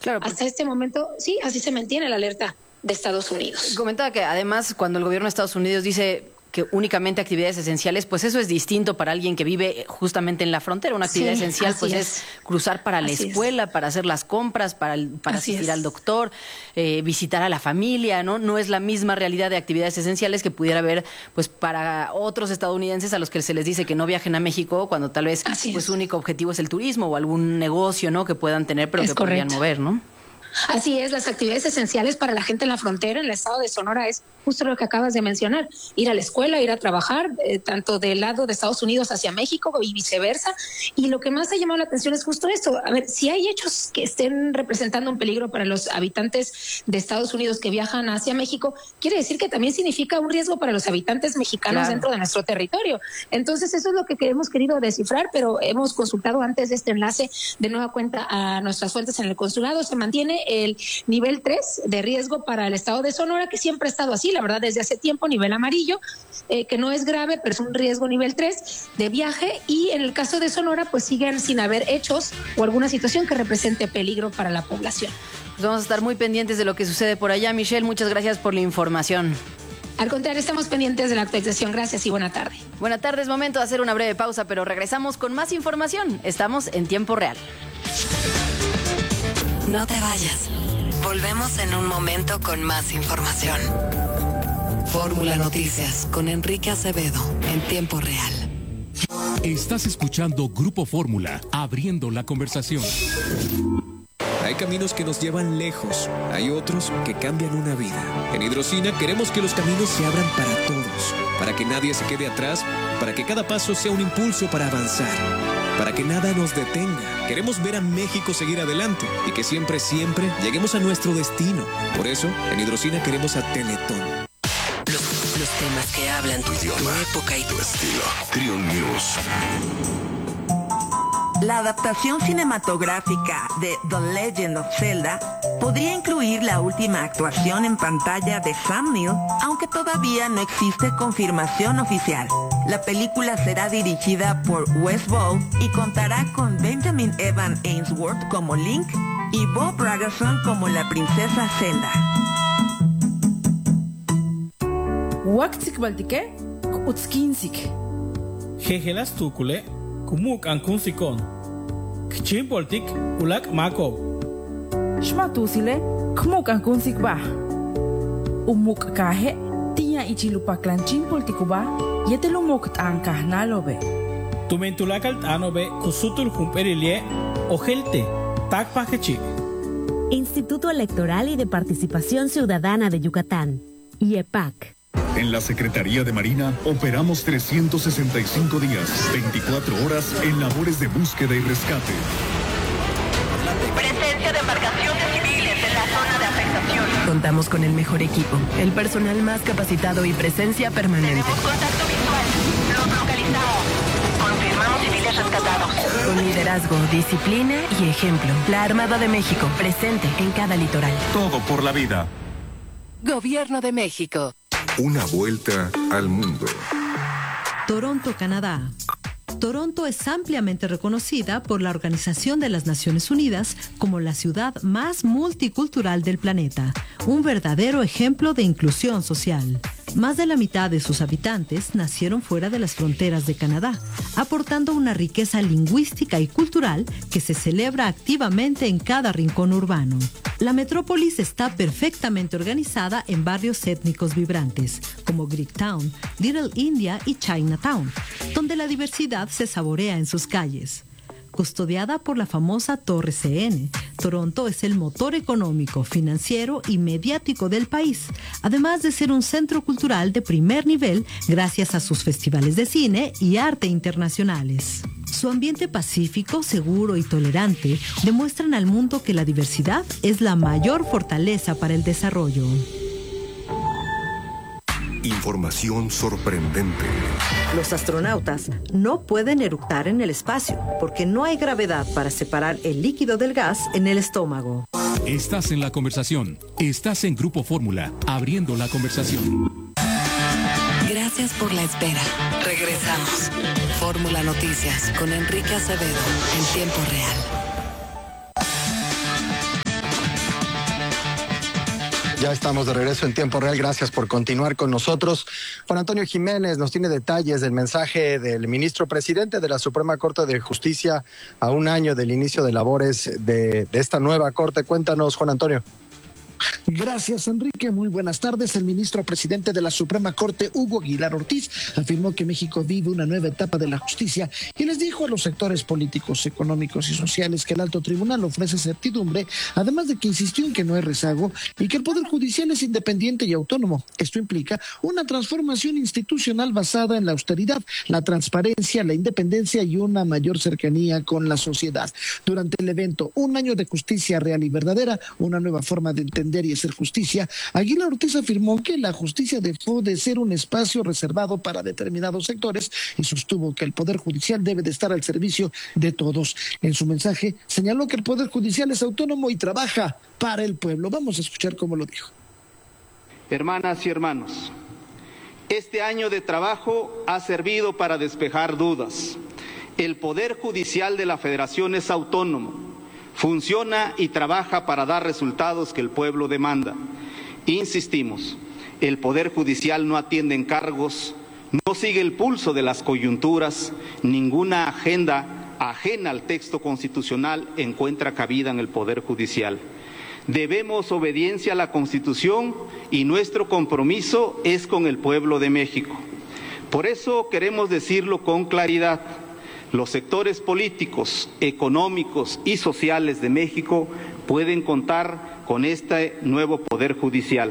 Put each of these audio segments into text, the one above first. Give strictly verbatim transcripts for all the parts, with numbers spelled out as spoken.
Claro, hasta este momento, sí, así se mantiene la alerta de Estados Unidos. Comentaba que además cuando el gobierno de Estados Unidos dice que únicamente actividades esenciales, pues eso es distinto para alguien que vive justamente en la frontera. Una actividad Sí, esencial pues es. es cruzar para la así escuela, es. para hacer las compras, para, el, para asistir es. al doctor, eh, visitar a la familia, ¿no? No es la misma realidad de actividades esenciales que pudiera haber pues para otros estadounidenses a los que se les dice que no viajen a México cuando tal vez pues su único objetivo es el turismo o algún negocio, ¿no? Que puedan tener pero es que correcto. podrían mover, ¿no? Así es, las actividades esenciales para la gente en la frontera, en el estado de Sonora, es justo lo que acabas de mencionar, ir a la escuela, ir a trabajar, eh, tanto del lado de Estados Unidos hacia México y viceversa. Y lo que más ha llamado la atención es justo esto. A ver, si hay hechos que estén representando un peligro para los habitantes de Estados Unidos que viajan hacia México, quiere decir que también significa un riesgo para los habitantes mexicanos claro. dentro de nuestro territorio. Entonces, eso es lo que hemos querido descifrar, pero hemos consultado antes de este enlace de nueva cuenta a nuestras fuentes en el consulado. Se mantiene el nivel tres de riesgo para el estado de Sonora, que siempre ha estado así, la verdad, desde hace tiempo, nivel amarillo, eh, que no es grave, pero es un riesgo nivel tres de viaje, y en el caso de Sonora, pues siguen sin haber hechos o alguna situación que represente peligro para la población. Pues vamos a estar muy pendientes de lo que sucede por allá. Michelle, muchas gracias por la información. Al contrario, estamos pendientes de la actualización. Gracias y buena tarde. Buena tarde, es momento de hacer una breve pausa, pero regresamos con más información. Estamos en tiempo real. No te vayas. Volvemos en un momento con más información. Fórmula Noticias con Enrique Acevedo en tiempo real. Estás escuchando Grupo Fórmula, abriendo la conversación. Hay caminos que nos llevan lejos, hay otros que cambian una vida. En Hidrocina queremos que los caminos se abran para todos, para que nadie se quede atrás, para que cada paso sea un impulso para avanzar, para que nada nos detenga. Queremos ver a México seguir adelante y que siempre, siempre lleguemos a nuestro destino. Por eso, en Hidrocina queremos a Teletón. Los, los temas que hablan tu idioma, tu época y tu estilo. Trio News. La adaptación cinematográfica de The Legend of Zelda podría incluir la última actuación en pantalla de Sam Neill, aunque todavía no existe confirmación oficial. La película será dirigida por Wes Ball y contará con Benjamin Evan Ainsworth como Link y Bob Ragerson como la princesa Zelda. Waktsik baltike, utskinsik. Jejelas tukule, kumuk ankunsikon. Kchin poltik, ulak makob. Shmatusile, kumuk ankunsik ba. Umuk kahe, tia ichilupa klanchin poltikuba, yetelumuk tankah nalobe. Tumentulakal tanobe, kusutul jumperilie, ojelte, takpajechik. Instituto Electoral y de Participación Ciudadana de Yucatán, I E P A C. En la Secretaría de Marina operamos trescientos sesenta y cinco días, veinticuatro horas en labores de búsqueda y rescate. Presencia de embarcaciones civiles en la zona de afectación. Contamos con el mejor equipo, el personal más capacitado y presencia permanente. Tenemos contacto visual. Los localizamos. Confirmamos civiles rescatados. Con liderazgo, disciplina y ejemplo. La Armada de México, presente en cada litoral. Todo por la vida. Gobierno de México. Una vuelta al mundo. Toronto, Canadá. Toronto es ampliamente reconocida por la Organización de las Naciones Unidas como la ciudad más multicultural del planeta, un verdadero ejemplo de inclusión social. Más de la mitad de sus habitantes nacieron fuera de las fronteras de Canadá, aportando una riqueza lingüística y cultural que se celebra activamente en cada rincón urbano. La metrópolis está perfectamente organizada en barrios étnicos vibrantes, como Greektown, Little India y Chinatown, donde la diversidad se saborea en sus calles. Custodiada por la famosa Torre C N, Toronto es el motor económico, financiero y mediático del país, además de ser un centro cultural de primer nivel gracias a sus festivales de cine y arte internacionales. Su ambiente pacífico, seguro y tolerante demuestran al mundo que la diversidad es la mayor fortaleza para el desarrollo. Información sorprendente. Los astronautas no pueden eructar en el espacio porque no hay gravedad para separar el líquido del gas en el estómago. Estás en la conversación. Estás en Grupo Fórmula, abriendo la conversación. Gracias por la espera. Regresamos. Fórmula Noticias con Enrique Acevedo en tiempo real. Ya estamos de regreso en tiempo real. Gracias por continuar con nosotros. Juan Antonio Jiménez nos tiene detalles del mensaje del ministro presidente de la Suprema Corte de Justicia a un año del inicio de labores de, de esta nueva corte. Cuéntanos, Juan Antonio. Gracias, Enrique. Muy buenas tardes. El ministro presidente de la Suprema Corte, Hugo Aguilar Ortiz, afirmó que México vive una nueva etapa de la justicia y les dijo a los sectores políticos, económicos y sociales que el alto tribunal ofrece certidumbre, además de que insistió en que no hay rezago y que el Poder Judicial es independiente y autónomo. Esto implica una transformación institucional basada en la austeridad, la transparencia, la independencia y una mayor cercanía con la sociedad. Durante el evento Un año de justicia real y verdadera, una nueva forma de entender y hacer justicia, Aguilar Ortiz afirmó que la justicia dejó de ser un espacio reservado para determinados sectores y sostuvo que el Poder Judicial debe de estar al servicio de todos. En su mensaje señaló que el Poder Judicial es autónomo y trabaja para el pueblo. Vamos a escuchar cómo lo dijo. Hermanas y hermanos, este año de trabajo ha servido para despejar dudas. El Poder Judicial de la Federación es autónomo. Funciona y trabaja para dar resultados que el pueblo demanda. Insistimos, el Poder Judicial no atiende encargos, no sigue el pulso de las coyunturas, ninguna agenda ajena al texto constitucional encuentra cabida en el Poder Judicial. Debemos obediencia a la Constitución y nuestro compromiso es con el pueblo de México. Por eso queremos decirlo con claridad. Los sectores políticos, económicos y sociales de México pueden contar con este nuevo Poder Judicial.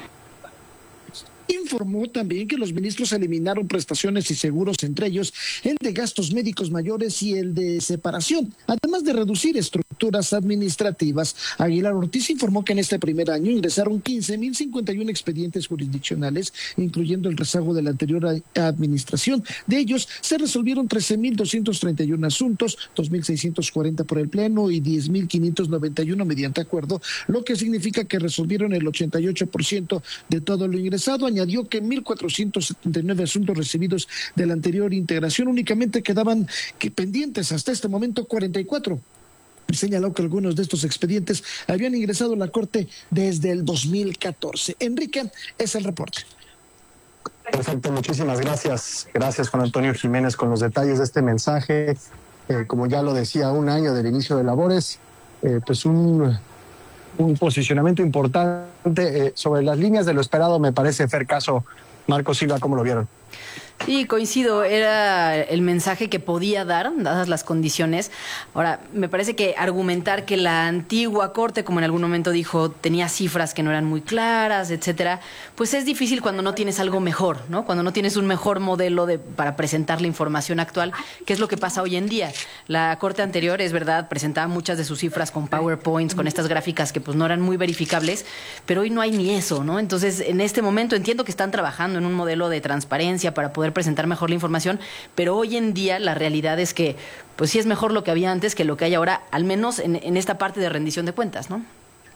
Informó también que los ministros eliminaron prestaciones y seguros, entre ellos el de gastos médicos mayores y el de separación, además de reducir estructuras administrativas. Aguilar Ortiz informó que en este primer año ingresaron quince mil cincuenta y uno expedientes jurisdiccionales, incluyendo el rezago de la anterior administración. De ellos se resolvieron trece mil doscientos treinta y uno asuntos, dos mil seiscientos cuarenta por el Pleno y diez mil quinientos noventa y uno mediante acuerdo, lo que significa que resolvieron el ochenta y ocho por ciento de todo lo ingresado. Añadió que mil cuatrocientos setenta y nueve asuntos recibidos de la anterior integración únicamente quedaban que pendientes hasta este momento cuarenta y cuatro. Señaló que algunos de estos expedientes habían ingresado a la Corte desde el dos mil catorce. Enrique, es el reporte. Perfecto, muchísimas gracias. Gracias, Juan Antonio Jiménez, con los detalles de este mensaje. Eh, como ya lo decía, un año del inicio de labores, eh, pues un... un posicionamiento importante eh, sobre las líneas de lo esperado, me parece. Fer Caso, Marco Silva, ¿cómo lo vieron? Sí, coincido, era el mensaje que podía dar, dadas las condiciones. Ahora, me parece que argumentar que la antigua Corte, como en algún momento dijo, tenía cifras que no eran muy claras, etcétera, pues es difícil cuando no tienes algo mejor, ¿no? Cuando no tienes un mejor modelo de, para presentar la información actual, que es lo que pasa hoy en día. La Corte anterior, es verdad, presentaba muchas de sus cifras con PowerPoints, con estas gráficas que pues no eran muy verificables, pero hoy no hay ni eso, ¿no? Entonces, en este momento entiendo que están trabajando en un modelo de transparencia para poder presentar mejor la información, pero hoy en día la realidad es que pues sí es mejor lo que había antes que lo que hay ahora, al menos en, en esta parte de rendición de cuentas, ¿no?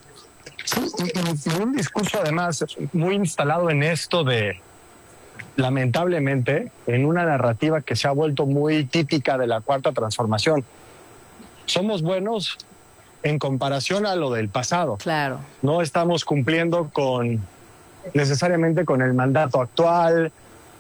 Sí, y, y un discurso además muy instalado en esto de, lamentablemente, en una narrativa que se ha vuelto muy típica de la Cuarta Transformación. Somos buenos en comparación a lo del pasado. Claro. No estamos cumpliendo con necesariamente con el mandato actual,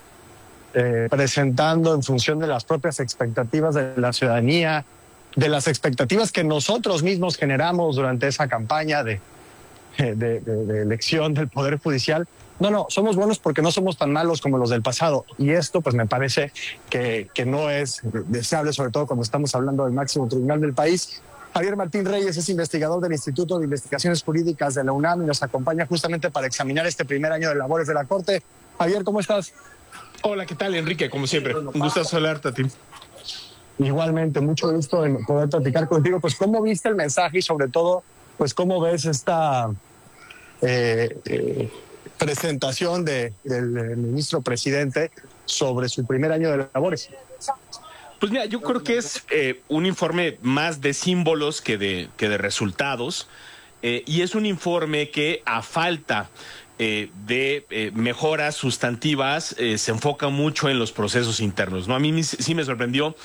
Eh, presentando en función de las propias expectativas de la ciudadanía, de las expectativas que nosotros mismos generamos durante esa campaña de, de, de, de elección del Poder Judicial. No, no, somos buenos porque no somos tan malos como los del pasado. Y esto pues me parece que, que no es deseable, sobre todo cuando estamos hablando del máximo tribunal del país. Javier Martín Reyes es investigador del Instituto de Investigaciones Jurídicas de la UNAM y nos acompaña justamente para examinar este primer año de labores de la Corte. Javier, ¿cómo estás? Hola, ¿qué tal, Enrique? Como siempre, un gusto saludarte a ti. Igualmente, mucho gusto en poder platicar contigo. Pues, ¿cómo viste el mensaje y sobre todo, pues, cómo ves esta eh, eh, presentación de, del ministro presidente sobre su primer año de labores? Pues mira, yo creo que es eh, un informe más de símbolos que de, que de resultados, eh, y es un informe que a falta Eh, de eh, mejoras sustantivas, eh, se enfoca mucho en los procesos internos, ¿no? A mí sí me sorprendió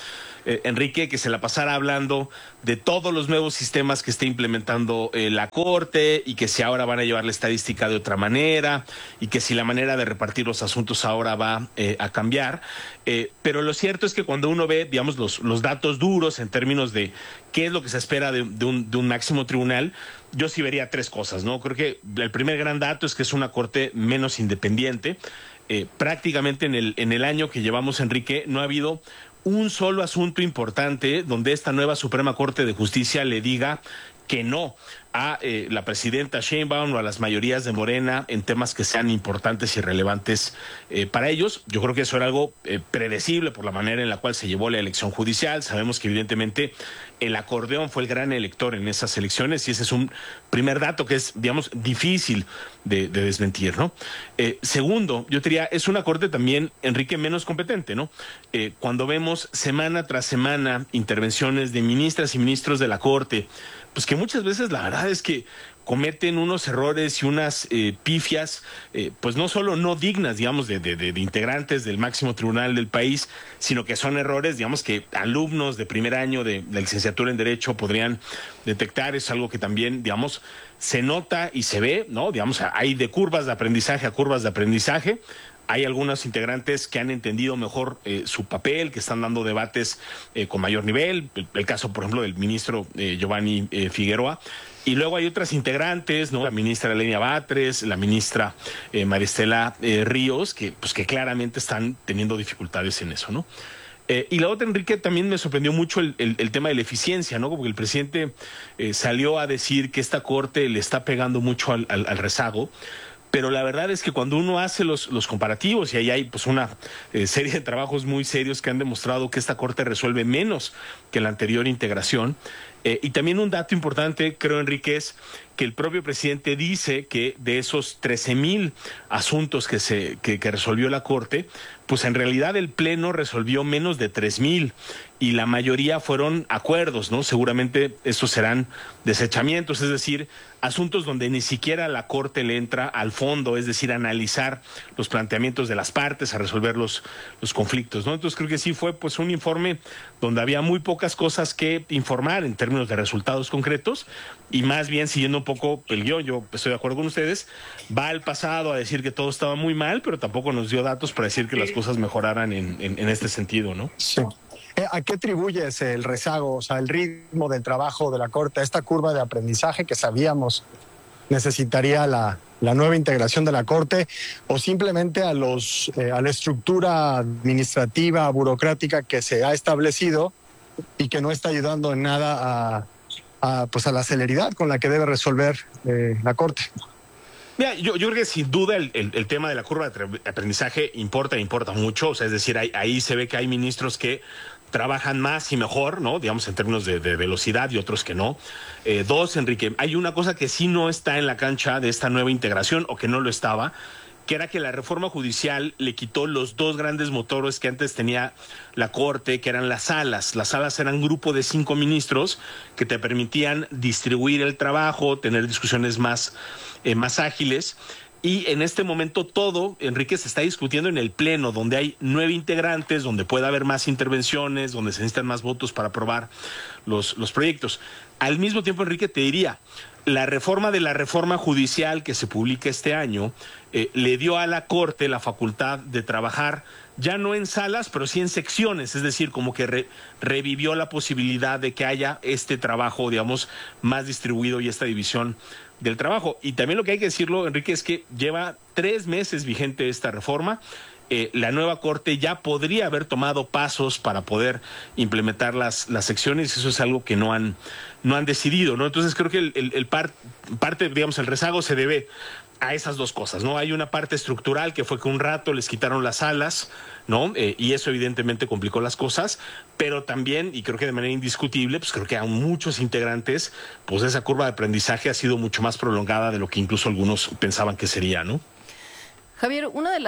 eh, Enrique, que se la pasara hablando de todos los nuevos sistemas que está implementando eh, la Corte y que si ahora van a llevar la estadística de otra manera y que si la manera de repartir los asuntos ahora va eh, a cambiar. Eh, pero lo cierto es que cuando uno ve, digamos, los, los datos duros en términos de qué es lo que se espera de, de, un, de un máximo tribunal, yo sí vería tres cosas, ¿no? Creo que el primer gran dato es que es una Corte menos independiente. Eh, prácticamente en el, en el año que llevamos, Enrique, no ha habido un solo asunto importante donde esta nueva Suprema Corte de Justicia le diga que no a eh, la presidenta Sheinbaum o a las mayorías de Morena en temas que sean importantes y relevantes eh, para ellos. Yo creo que eso era algo eh, predecible por la manera en la cual se llevó la elección judicial. Sabemos que evidentemente el acordeón fue el gran elector en esas elecciones y ese es un primer dato que es, digamos, difícil de, de desmentir, ¿no? Eh, segundo, yo diría, es una Corte también, Enrique, menos competente, ¿no? Eh, cuando vemos semana tras semana intervenciones de ministras y ministros de la Corte, pues que muchas veces la verdad es que cometen unos errores y unas eh, pifias, eh, pues no solo no dignas, digamos, de, de, de integrantes del máximo tribunal del país, sino que son errores, digamos, que alumnos de primer año de la licenciatura en Derecho podrían detectar. Es algo que también, digamos, se nota y se ve, ¿no? Digamos, hay de curvas de aprendizaje a curvas de aprendizaje. Hay algunos integrantes que han entendido mejor eh, su papel, que están dando debates eh, con mayor nivel. El, el caso, por ejemplo, del ministro eh, Giovanni eh, Figueroa. Y luego hay otras integrantes, ¿no? La ministra Lenia Batres, la ministra eh, Maristela eh, Ríos, que, pues, que claramente están teniendo dificultades en eso, ¿no? Eh, y la otra, Enrique, también me sorprendió mucho el, el, el tema de la eficiencia, ¿no? Porque el presidente eh, salió a decir que esta Corte le está pegando mucho al, al, al rezago. Pero la verdad es que cuando uno hace los, los comparativos, y ahí hay pues una eh, serie de trabajos muy serios que han demostrado que esta Corte resuelve menos que la anterior integración. Eh, y también un dato importante, creo, Enrique, es que el propio presidente dice que de esos trece mil asuntos que, se, que, que resolvió la Corte, pues en realidad el Pleno resolvió menos de tres mil y la mayoría fueron acuerdos, ¿no? Seguramente esos serán desechamientos, es decir, asuntos donde ni siquiera la Corte le entra al fondo, es decir, analizar los planteamientos de las partes, a resolver los, los conflictos, ¿no? Entonces creo que sí fue pues un informe donde había muy pocas cosas que informar en términos de resultados concretos y más bien siguiendo un poco el guión, yo estoy de acuerdo con ustedes, va al pasado a decir que todo estaba muy mal, pero tampoco nos dio datos para decir que las cosas mejoraran en, en, en este sentido, ¿no? Sí. ¿A qué atribuyes el rezago, o sea, el ritmo del trabajo de la Corte, esta curva de aprendizaje que sabíamos necesitaría la, la nueva integración de la Corte, o simplemente a, los, eh, a la estructura administrativa, burocrática que se ha establecido y que no está ayudando en nada a, a, pues a la celeridad con la que debe resolver eh, la Corte? Mira, yo, yo creo que sin duda el, el, el tema de la curva de aprendizaje importa, importa mucho, o sea, es decir, ahí, ahí se ve que hay ministros que trabajan más y mejor, ¿no? Digamos, en términos de, de velocidad y otros que no. Eh, dos, Enrique, hay una cosa que sí no está en la cancha de esta nueva integración o que no lo estaba, que era que la reforma judicial le quitó los dos grandes motores que antes tenía la Corte, que eran las salas. Las salas eran un grupo de cinco ministros que te permitían distribuir el trabajo, tener discusiones más, eh, más ágiles. Y en este momento todo, Enrique, se está discutiendo en el Pleno, donde hay nueve integrantes, donde puede haber más intervenciones, donde se necesitan más votos para aprobar los, los proyectos. Al mismo tiempo, Enrique, te diría, la reforma de la reforma judicial que se publica este año eh, le dio a la Corte la facultad de trabajar ya no en salas, pero sí en secciones, es decir, como que re, revivió la posibilidad de que haya este trabajo, digamos, más distribuido y esta división del trabajo. Y también lo que hay que decirlo, Enrique, es que lleva tres meses vigente esta reforma. Eh, la nueva Corte ya podría haber tomado pasos para poder implementar las, las secciones, eso es algo que no han, no han decidido, ¿no? Entonces creo que el, el, el par, parte, digamos, el rezago se debe a esas dos cosas, ¿no? Hay una parte estructural que fue que un rato les quitaron las salas, ¿no? Eh, y eso evidentemente complicó las cosas, pero también, y creo que de manera indiscutible, pues creo que a muchos integrantes, pues esa curva de aprendizaje ha sido mucho más prolongada de lo que incluso algunos pensaban que sería, ¿no? Javier, una de las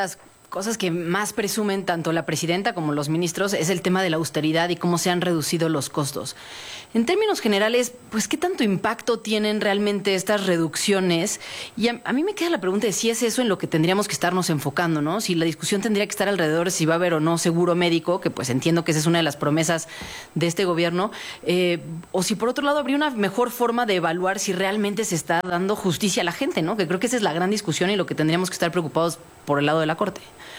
cosas que más presumen tanto la presidenta como los ministros es el tema de la austeridad y cómo se han reducido los costos. En términos generales, pues, ¿qué tanto impacto tienen realmente estas reducciones? Y a, a mí me queda la pregunta de si es eso en lo que tendríamos que estarnos enfocando, ¿no? Si la discusión tendría que estar alrededor de si va a haber o no seguro médico, que pues entiendo que esa es una de las promesas de este gobierno, eh, o si por otro lado habría una mejor forma de evaluar si realmente se está dando justicia a la gente, ¿no? Que creo que esa es la gran discusión y lo que tendríamos que estar preocupados por el lado de la Corte.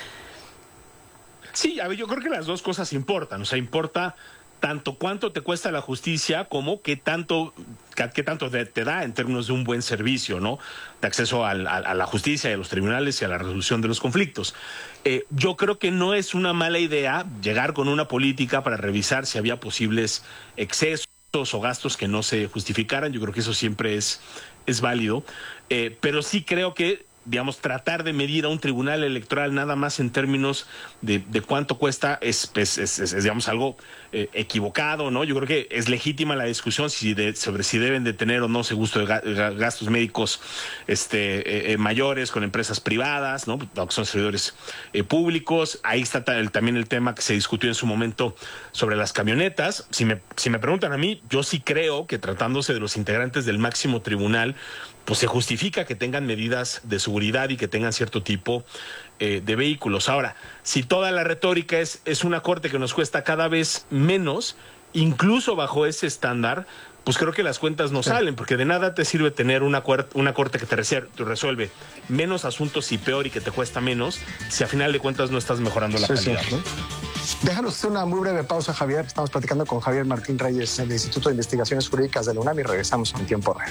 Sí, a ver, yo creo que las dos cosas importan. O sea, importa tanto cuánto te cuesta la justicia como qué tanto, qué tanto te, te da en términos de un buen servicio, ¿no? De acceso al, a, a la justicia y a los tribunales y a la resolución de los conflictos. Eh, yo creo que no es una mala idea llegar con una política para revisar si había posibles excesos o gastos que no se justificaran. Yo creo que eso siempre es, es válido. Eh, pero sí creo que digamos, tratar de medir a un tribunal electoral nada más en términos de, de cuánto cuesta es, es, es, es digamos, algo eh, equivocado, ¿no? Yo creo que es legítima la discusión si de, sobre si deben de tener o no ese gusto de gastos médicos este, eh, eh, mayores con empresas privadas, ¿no? Aunque son servidores eh, públicos. Ahí está el, también el tema que se discutió en su momento sobre las camionetas. Si me, si me preguntan a mí, yo sí creo que tratándose de los integrantes del máximo tribunal, pues se justifica que tengan medidas de seguridad y que tengan cierto tipo eh, de vehículos. Ahora, si toda la retórica es, es una corte que nos cuesta cada vez menos, incluso bajo ese estándar, pues creo que las cuentas no sí. salen, porque de nada te sirve tener una, una corte que te, reser, te resuelve menos asuntos y peor y que te cuesta menos, si a final de cuentas no estás mejorando la sí, calidad, sí. ¿no? Déjanos hacer una muy breve pausa, Javier. Estamos platicando con Javier Martín Reyes del Instituto de Investigaciones Jurídicas de la UNAM y regresamos en tiempo real.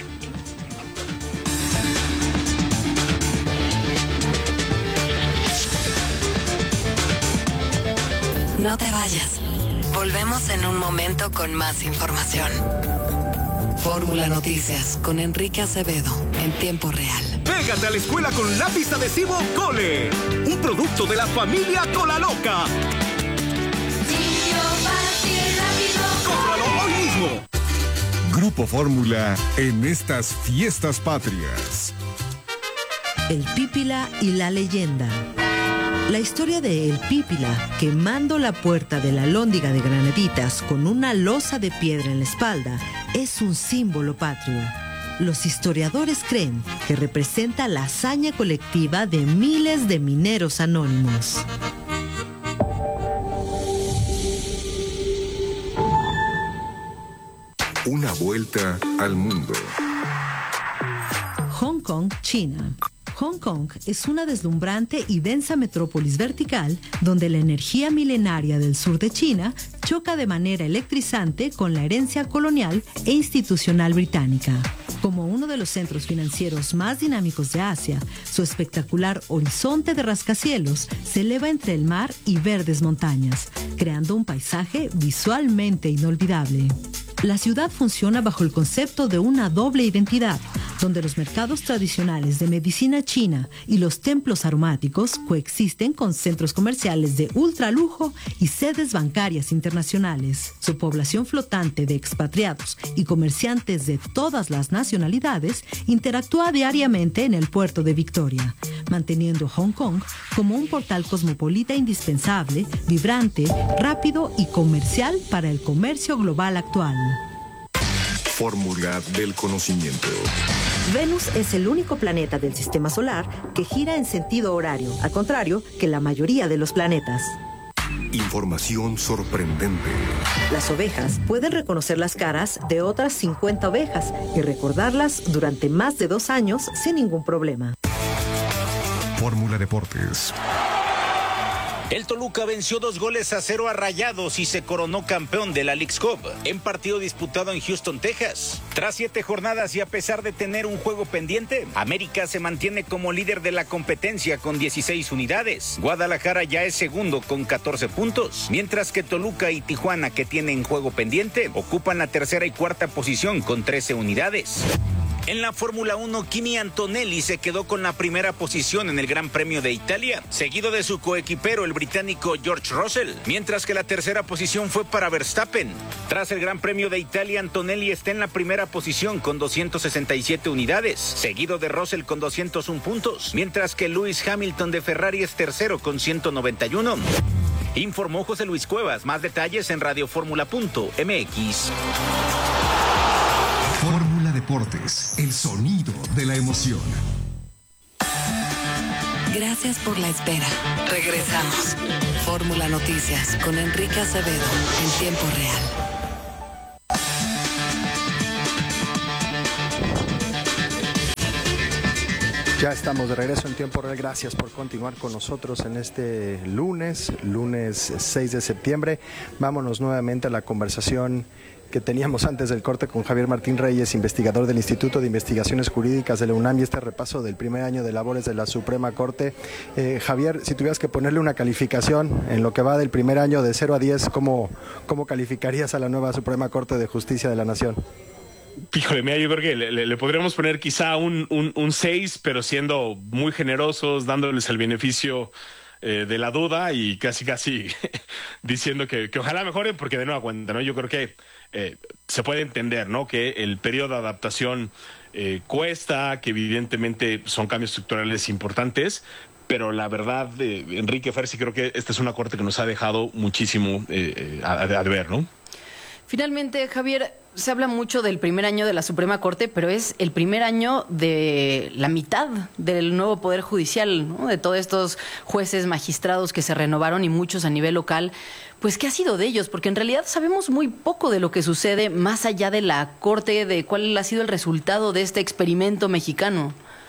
No te vayas. Volvemos en un momento con más información. Fórmula Noticias con Enrique Acevedo en tiempo real. Pégate a la escuela con lápiz adhesivo Cole, un producto de la familia Cola Loca. ¡Cómpralo hoy mismo! Grupo Fórmula en estas fiestas patrias. El Pípila y la leyenda. La historia de El Pípila, quemando la puerta de la Alhóndiga de Granaditas con una losa de piedra en la espalda, es un símbolo patrio. Los historiadores creen que representa la hazaña colectiva de miles de mineros anónimos. Una vuelta al mundo. Hong Kong, China. Hong Kong es una deslumbrante y densa metrópolis vertical donde la energía milenaria del sur de China choca de manera electrizante con la herencia colonial e institucional británica. Como uno de los centros financieros más dinámicos de Asia, su espectacular horizonte de rascacielos se eleva entre el mar y verdes montañas, creando un paisaje visualmente inolvidable. La ciudad funciona bajo el concepto de una doble identidad, donde los mercados tradicionales de medicina china y los templos aromáticos coexisten con centros comerciales de ultralujo y sedes bancarias internacionales. Su población flotante de expatriados y comerciantes de todas las nacionalidades interactúa diariamente en el puerto de Victoria, manteniendo Hong Kong como un portal cosmopolita indispensable, vibrante, rápido y comercial para el comercio global actual. Fórmula del conocimiento. Venus es el único planeta del sistema solar que gira en sentido horario, al contrario que la mayoría de los planetas. Información sorprendente. Las ovejas pueden reconocer las caras de otras cincuenta ovejas y recordarlas durante más de dos años sin ningún problema. Fórmula Deportes. El Toluca venció dos goles a cero a Rayados y se coronó campeón de la Leagues Cup en partido disputado en Houston, Texas. Tras siete jornadas y a pesar de tener un juego pendiente, América se mantiene como líder de la competencia con dieciséis unidades. Guadalajara ya es segundo con catorce puntos, mientras que Toluca y Tijuana, que tienen juego pendiente, ocupan la tercera y cuarta posición con trece unidades. En la Fórmula uno, Kimi Antonelli se quedó con la primera posición en el Gran Premio de Italia, seguido de su coequipero, el británico George Russell, mientras que la tercera posición fue para Verstappen. Tras el Gran Premio de Italia, Antonelli está en la primera posición con doscientas sesenta y siete unidades, seguido de Russell con doscientos uno puntos, mientras que Lewis Hamilton de Ferrari es tercero con ciento noventa y uno. Informó José Luis Cuevas. Más detalles en radioformula punto m x. Fórmula Deportes, el sonido de la emoción. Gracias por la espera. Regresamos. Fórmula Noticias con Enrique Acevedo en tiempo real. Ya estamos de regreso en tiempo real. Gracias por continuar con nosotros en este lunes, lunes seis de septiembre. Vámonos nuevamente a la conversación que teníamos antes del corte con Javier Martín Reyes, investigador del Instituto de Investigaciones Jurídicas de la UNAM, y este repaso del primer año de labores de la Suprema Corte. Eh, Javier, si tuvieras que ponerle una calificación en lo que va del primer año de cero a diez, ¿cómo, cómo calificarías a la nueva Suprema Corte de Justicia de la Nación? Híjole, mira, yo creo que le, le, le podríamos poner quizá un, un, un seis, pero siendo muy generosos, dándoles el beneficio eh, de la duda y casi casi diciendo que, que ojalá mejore, porque de nueva cuenta, ¿no? Yo creo que eh, se puede entender, ¿no? Que el periodo de adaptación eh, cuesta, que evidentemente son cambios estructurales importantes, pero la verdad, eh, Enrique Fersi, creo que esta es una corte que nos ha dejado muchísimo eh, a, a ver, ¿no? Finalmente, Javier, se habla mucho del primer año de la Suprema Corte, pero es el primer año de la mitad del nuevo Poder Judicial, ¿no? De todos estos jueces, magistrados que se renovaron y muchos a nivel local. Pues, ¿qué ha sido de ellos? Porque en realidad sabemos muy poco de lo que sucede más allá de la Corte, de cuál ha sido el resultado de este experimento mexicano.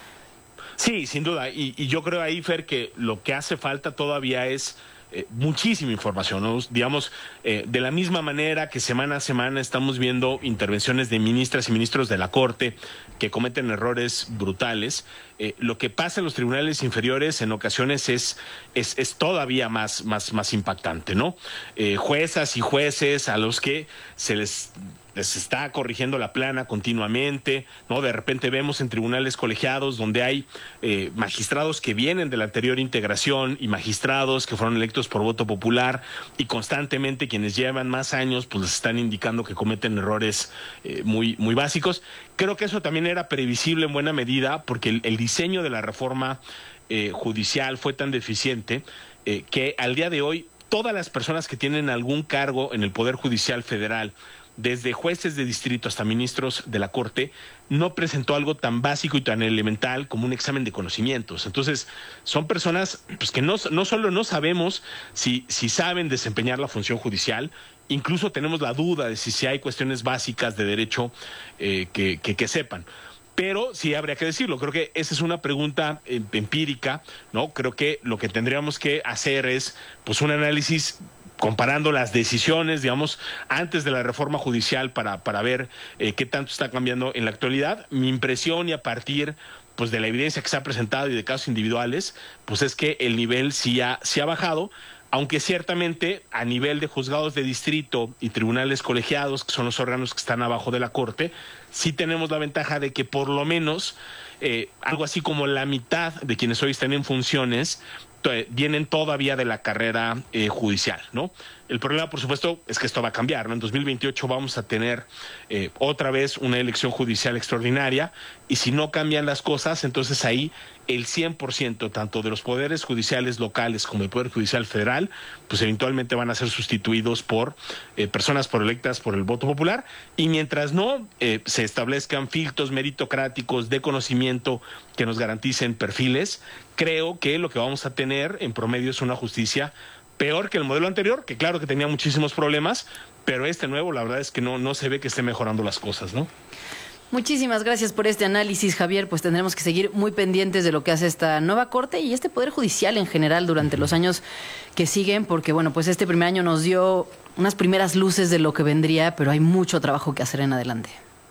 Sí, sin duda. Y, y yo creo ahí, Fer, que lo que hace falta todavía es Eh, muchísima información, ¿no? Digamos, eh, de la misma manera que semana a semana estamos viendo intervenciones de ministras y ministros de la Corte que cometen errores brutales, eh, lo que pasa en los tribunales inferiores en ocasiones es, es, es todavía más, más, más impactante, ¿no? Eh, juezas y jueces a los que se les... les está corrigiendo la plana continuamente, ¿no? De repente vemos en tribunales colegiados donde hay eh, magistrados que vienen de la anterior integración y magistrados que fueron electos por voto popular, y constantemente quienes llevan más años pues les están indicando que cometen errores eh, muy, muy básicos. Creo que eso también era previsible en buena medida porque el, el diseño de la reforma eh, judicial fue tan deficiente eh, que al día de hoy todas las personas que tienen algún cargo en el Poder Judicial Federal, desde jueces de distrito hasta ministros de la Corte, no presentó algo tan básico y tan elemental como un examen de conocimientos. Entonces, son personas pues, que no, no solo no sabemos si, si saben desempeñar la función judicial, incluso tenemos la duda de si, si hay cuestiones básicas de derecho eh, que, que, que sepan. Pero sí habría que decirlo, creo que esa es una pregunta eh, empírica, ¿no? Creo que lo que tendríamos que hacer es pues un análisis comparando las decisiones, digamos, antes de la reforma judicial para, para ver eh, qué tanto está cambiando en la actualidad. Mi impresión, y a partir pues de la evidencia que se ha presentado y de casos individuales, pues es que el nivel sí ha, sí ha bajado, aunque ciertamente a nivel de juzgados de distrito y tribunales colegiados, que son los órganos que están abajo de la Corte, sí tenemos la ventaja de que por lo menos eh, algo así como la mitad de quienes hoy están en funciones vienen todavía de la carrera eh, judicial, ¿no? El problema, por supuesto, es que esto va a cambiar, ¿no? En dos mil veintiocho vamos a tener eh, otra vez una elección judicial extraordinaria, y si no cambian las cosas, entonces ahí el cien por ciento tanto de los poderes judiciales locales como el Poder Judicial Federal, pues eventualmente van a ser sustituidos por eh, personas por electas por el voto popular, y mientras no eh, se establezcan filtros meritocráticos de conocimiento que nos garanticen perfiles, creo que lo que vamos a tener en promedio es una justicia peor que el modelo anterior, que claro que tenía muchísimos problemas, pero este nuevo la verdad es que no, no se ve que esté mejorando las cosas, ¿no? Muchísimas gracias por este análisis, Javier. Pues tendremos que seguir muy pendientes de lo que hace esta nueva Corte y este Poder Judicial en general durante los años que siguen, porque bueno, pues este primer año nos dio unas primeras luces de lo que vendría, pero hay mucho trabajo que hacer en adelante.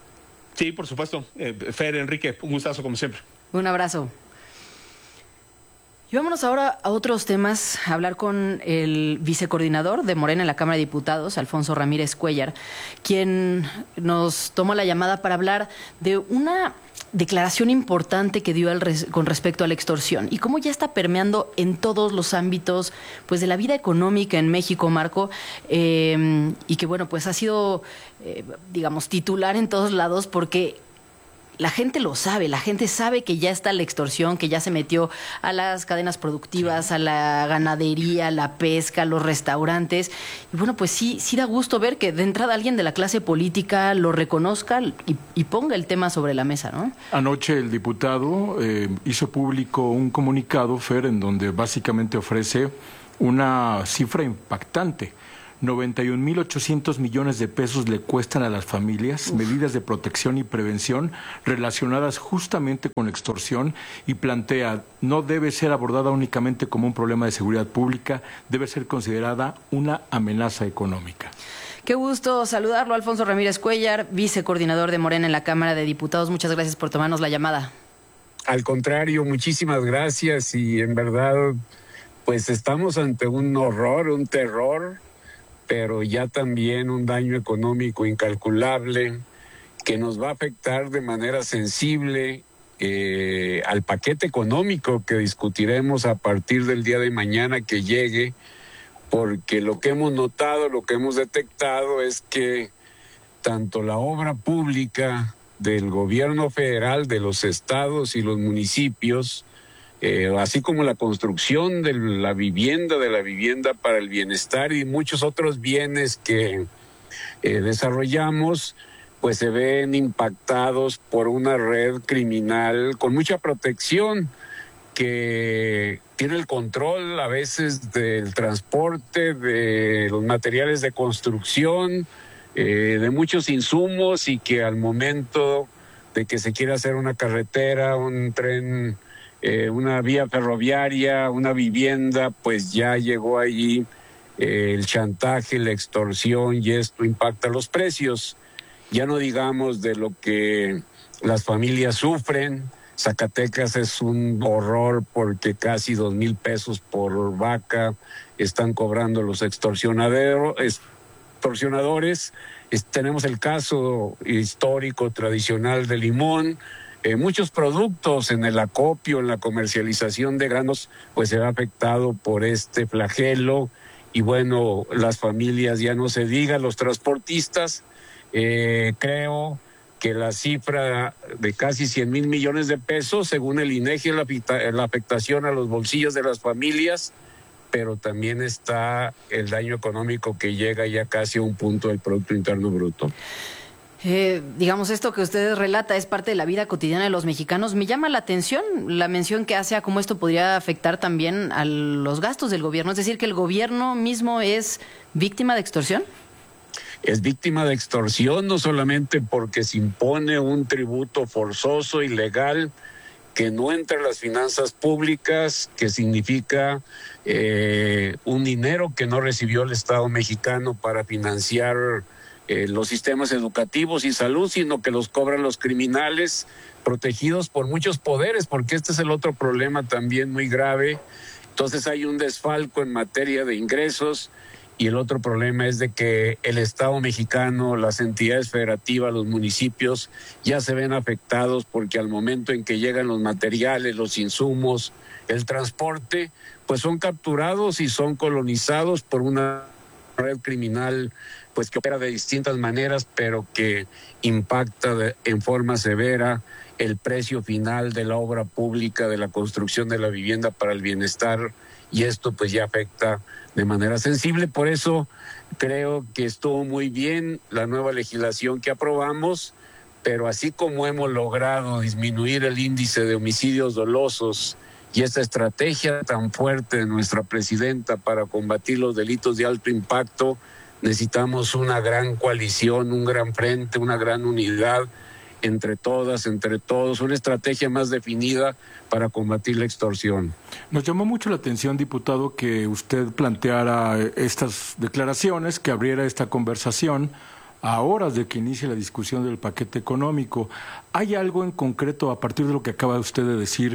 Sí, por supuesto. Eh, Fer, Enrique, un gustazo como siempre. Un abrazo. Y vámonos ahora a otros temas, a hablar con el vicecoordinador de Morena en la Cámara de Diputados, Alfonso Ramírez Cuéllar, quien nos tomó la llamada para hablar de una declaración importante que dio al res, con respecto a la extorsión y cómo ya está permeando en todos los ámbitos pues de la vida económica en México, Marco, eh, y que bueno, pues ha sido, eh, digamos, titular en todos lados porque la gente lo sabe, la gente sabe que ya está la extorsión, que ya se metió a las cadenas productivas, a la ganadería, la pesca, los restaurantes. Y bueno, pues sí, sí da gusto ver que de entrada alguien de la clase política lo reconozca y, y ponga el tema sobre la mesa, ¿no? Anoche el diputado eh, hizo público un comunicado, Fer, en donde básicamente ofrece una cifra impactante. noventa y un mil ochocientos millones de pesos le cuestan a las familias Uf. medidas de protección y prevención relacionadas justamente con la extorsión y plantea, no debe ser abordada únicamente como un problema de seguridad pública, debe ser considerada una amenaza económica. Qué gusto saludarlo, Alfonso Ramírez Cuéllar, vicecoordinador de Morena en la Cámara de Diputados. Muchas gracias por tomarnos la llamada. Al contrario, muchísimas gracias y en verdad, pues estamos ante un horror, un terror, pero ya también un daño económico incalculable que nos va a afectar de manera sensible eh, al paquete económico que discutiremos a partir del día de mañana que llegue, porque lo que hemos notado, lo que hemos detectado es que tanto la obra pública del gobierno federal, de los estados y los municipios, Eh, así como la construcción de la vivienda, de la vivienda para el bienestar y muchos otros bienes que eh, desarrollamos, pues se ven impactados por una red criminal con mucha protección que tiene el control a veces del transporte, de los materiales de construcción, eh, de muchos insumos y que al momento de que se quiera hacer una carretera, un tren, Eh, una vía ferroviaria, una vivienda, pues ya llegó allí eh, el chantaje, la extorsión y esto impacta los precios. Ya no digamos de lo que las familias sufren. Zacatecas es un horror porque casi dos mil pesos por vaca están cobrando los extorsionadores. extorsionadores. Es, tenemos el caso histórico, tradicional de Limón. Eh, muchos productos en el acopio, en la comercialización de granos, pues se ve afectado por este flagelo y bueno, las familias ya no se diga, los transportistas, eh, creo que la cifra de casi cien mil millones de pesos, según el INEGI, la, la afectación a los bolsillos de las familias, pero también está el daño económico que llega ya casi a un punto del Producto Interno Bruto. Eh, digamos, esto que usted relata es parte de la vida cotidiana de los mexicanos. Me llama la atención la mención que hace a cómo esto podría afectar también a los gastos del gobierno. Es decir, que el gobierno mismo es víctima de extorsión. Es víctima de extorsión no solamente porque se impone un tributo forzoso, ilegal, que no entra en las finanzas públicas, que significa eh, un dinero que no recibió el Estado mexicano para financiar Eh, los sistemas educativos y salud, sino que los cobran los criminales protegidos por muchos poderes, porque este es el otro problema también muy grave. Entonces hay un desfalco en materia de ingresos y el otro problema es de que el Estado mexicano, las entidades federativas, los municipios ya se ven afectados porque al momento en que llegan los materiales, los insumos, el transporte, pues son capturados y son colonizados por una red criminal pues que opera de distintas maneras, pero que impacta de, en forma severa el precio final de la obra pública, de la construcción de la vivienda para el bienestar, y esto pues ya afecta de manera sensible. Por eso creo que estuvo muy bien la nueva legislación que aprobamos, pero así como hemos logrado disminuir el índice de homicidios dolosos y esta estrategia tan fuerte de nuestra presidenta para combatir los delitos de alto impacto, necesitamos una gran coalición, un gran frente, una gran unidad entre todas, entre todos, una estrategia más definida para combatir la extorsión. Nos llamó mucho la atención, diputado, que usted planteara estas declaraciones, que abriera esta conversación a horas de que inicie la discusión del paquete económico. ¿Hay algo en concreto, a partir de lo que acaba usted de decir,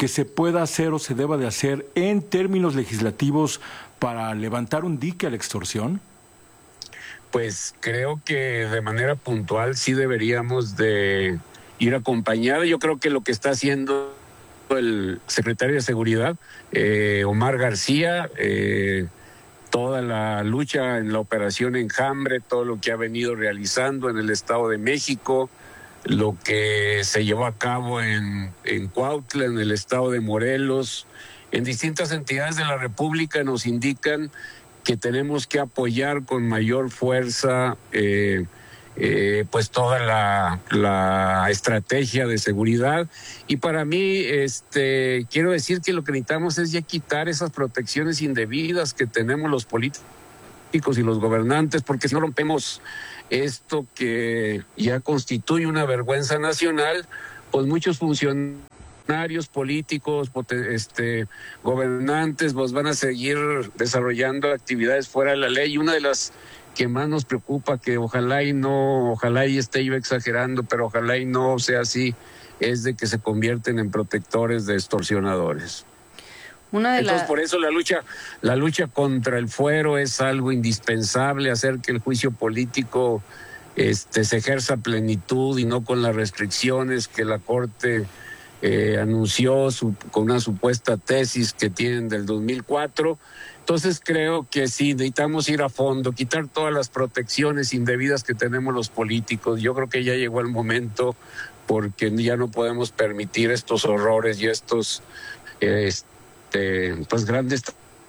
que se pueda hacer o se deba de hacer en términos legislativos para levantar un dique a la extorsión? Pues creo que de manera puntual sí deberíamos de ir acompañados. Yo creo que lo que está haciendo el secretario de Seguridad, eh, Omar García, eh, toda la lucha en la operación Enjambre, todo lo que ha venido realizando en el Estado de México, lo que se llevó a cabo en, en Cuautla, en el Estado de Morelos, en distintas entidades de la República nos indican que tenemos que apoyar con mayor fuerza eh, eh, pues toda la, la estrategia de seguridad. Y para mí, este, quiero decir que lo que necesitamos es ya quitar esas protecciones indebidas que tenemos los políticos y los gobernantes, porque si no rompemos esto que ya constituye una vergüenza nacional, pues muchos funcionarios políticos, este, gobernantes, pues van a seguir desarrollando actividades fuera de la ley. Y una de las que más nos preocupa, que ojalá y no, ojalá y esté yo exagerando, pero ojalá y no sea así, es de que se convierten en protectores de extorsionadores. Una de Entonces, la... por eso la lucha, la lucha contra el fuero es algo indispensable, hacer que el juicio político este, se ejerza a plenitud y no con las restricciones que la Corte eh, anunció su, con una supuesta tesis que tienen del dos mil cuatro. Entonces creo que sí, necesitamos ir a fondo, quitar todas las protecciones indebidas que tenemos los políticos. Yo creo que ya llegó el momento, porque ya no podemos permitir estos horrores y estos este, pues grandes...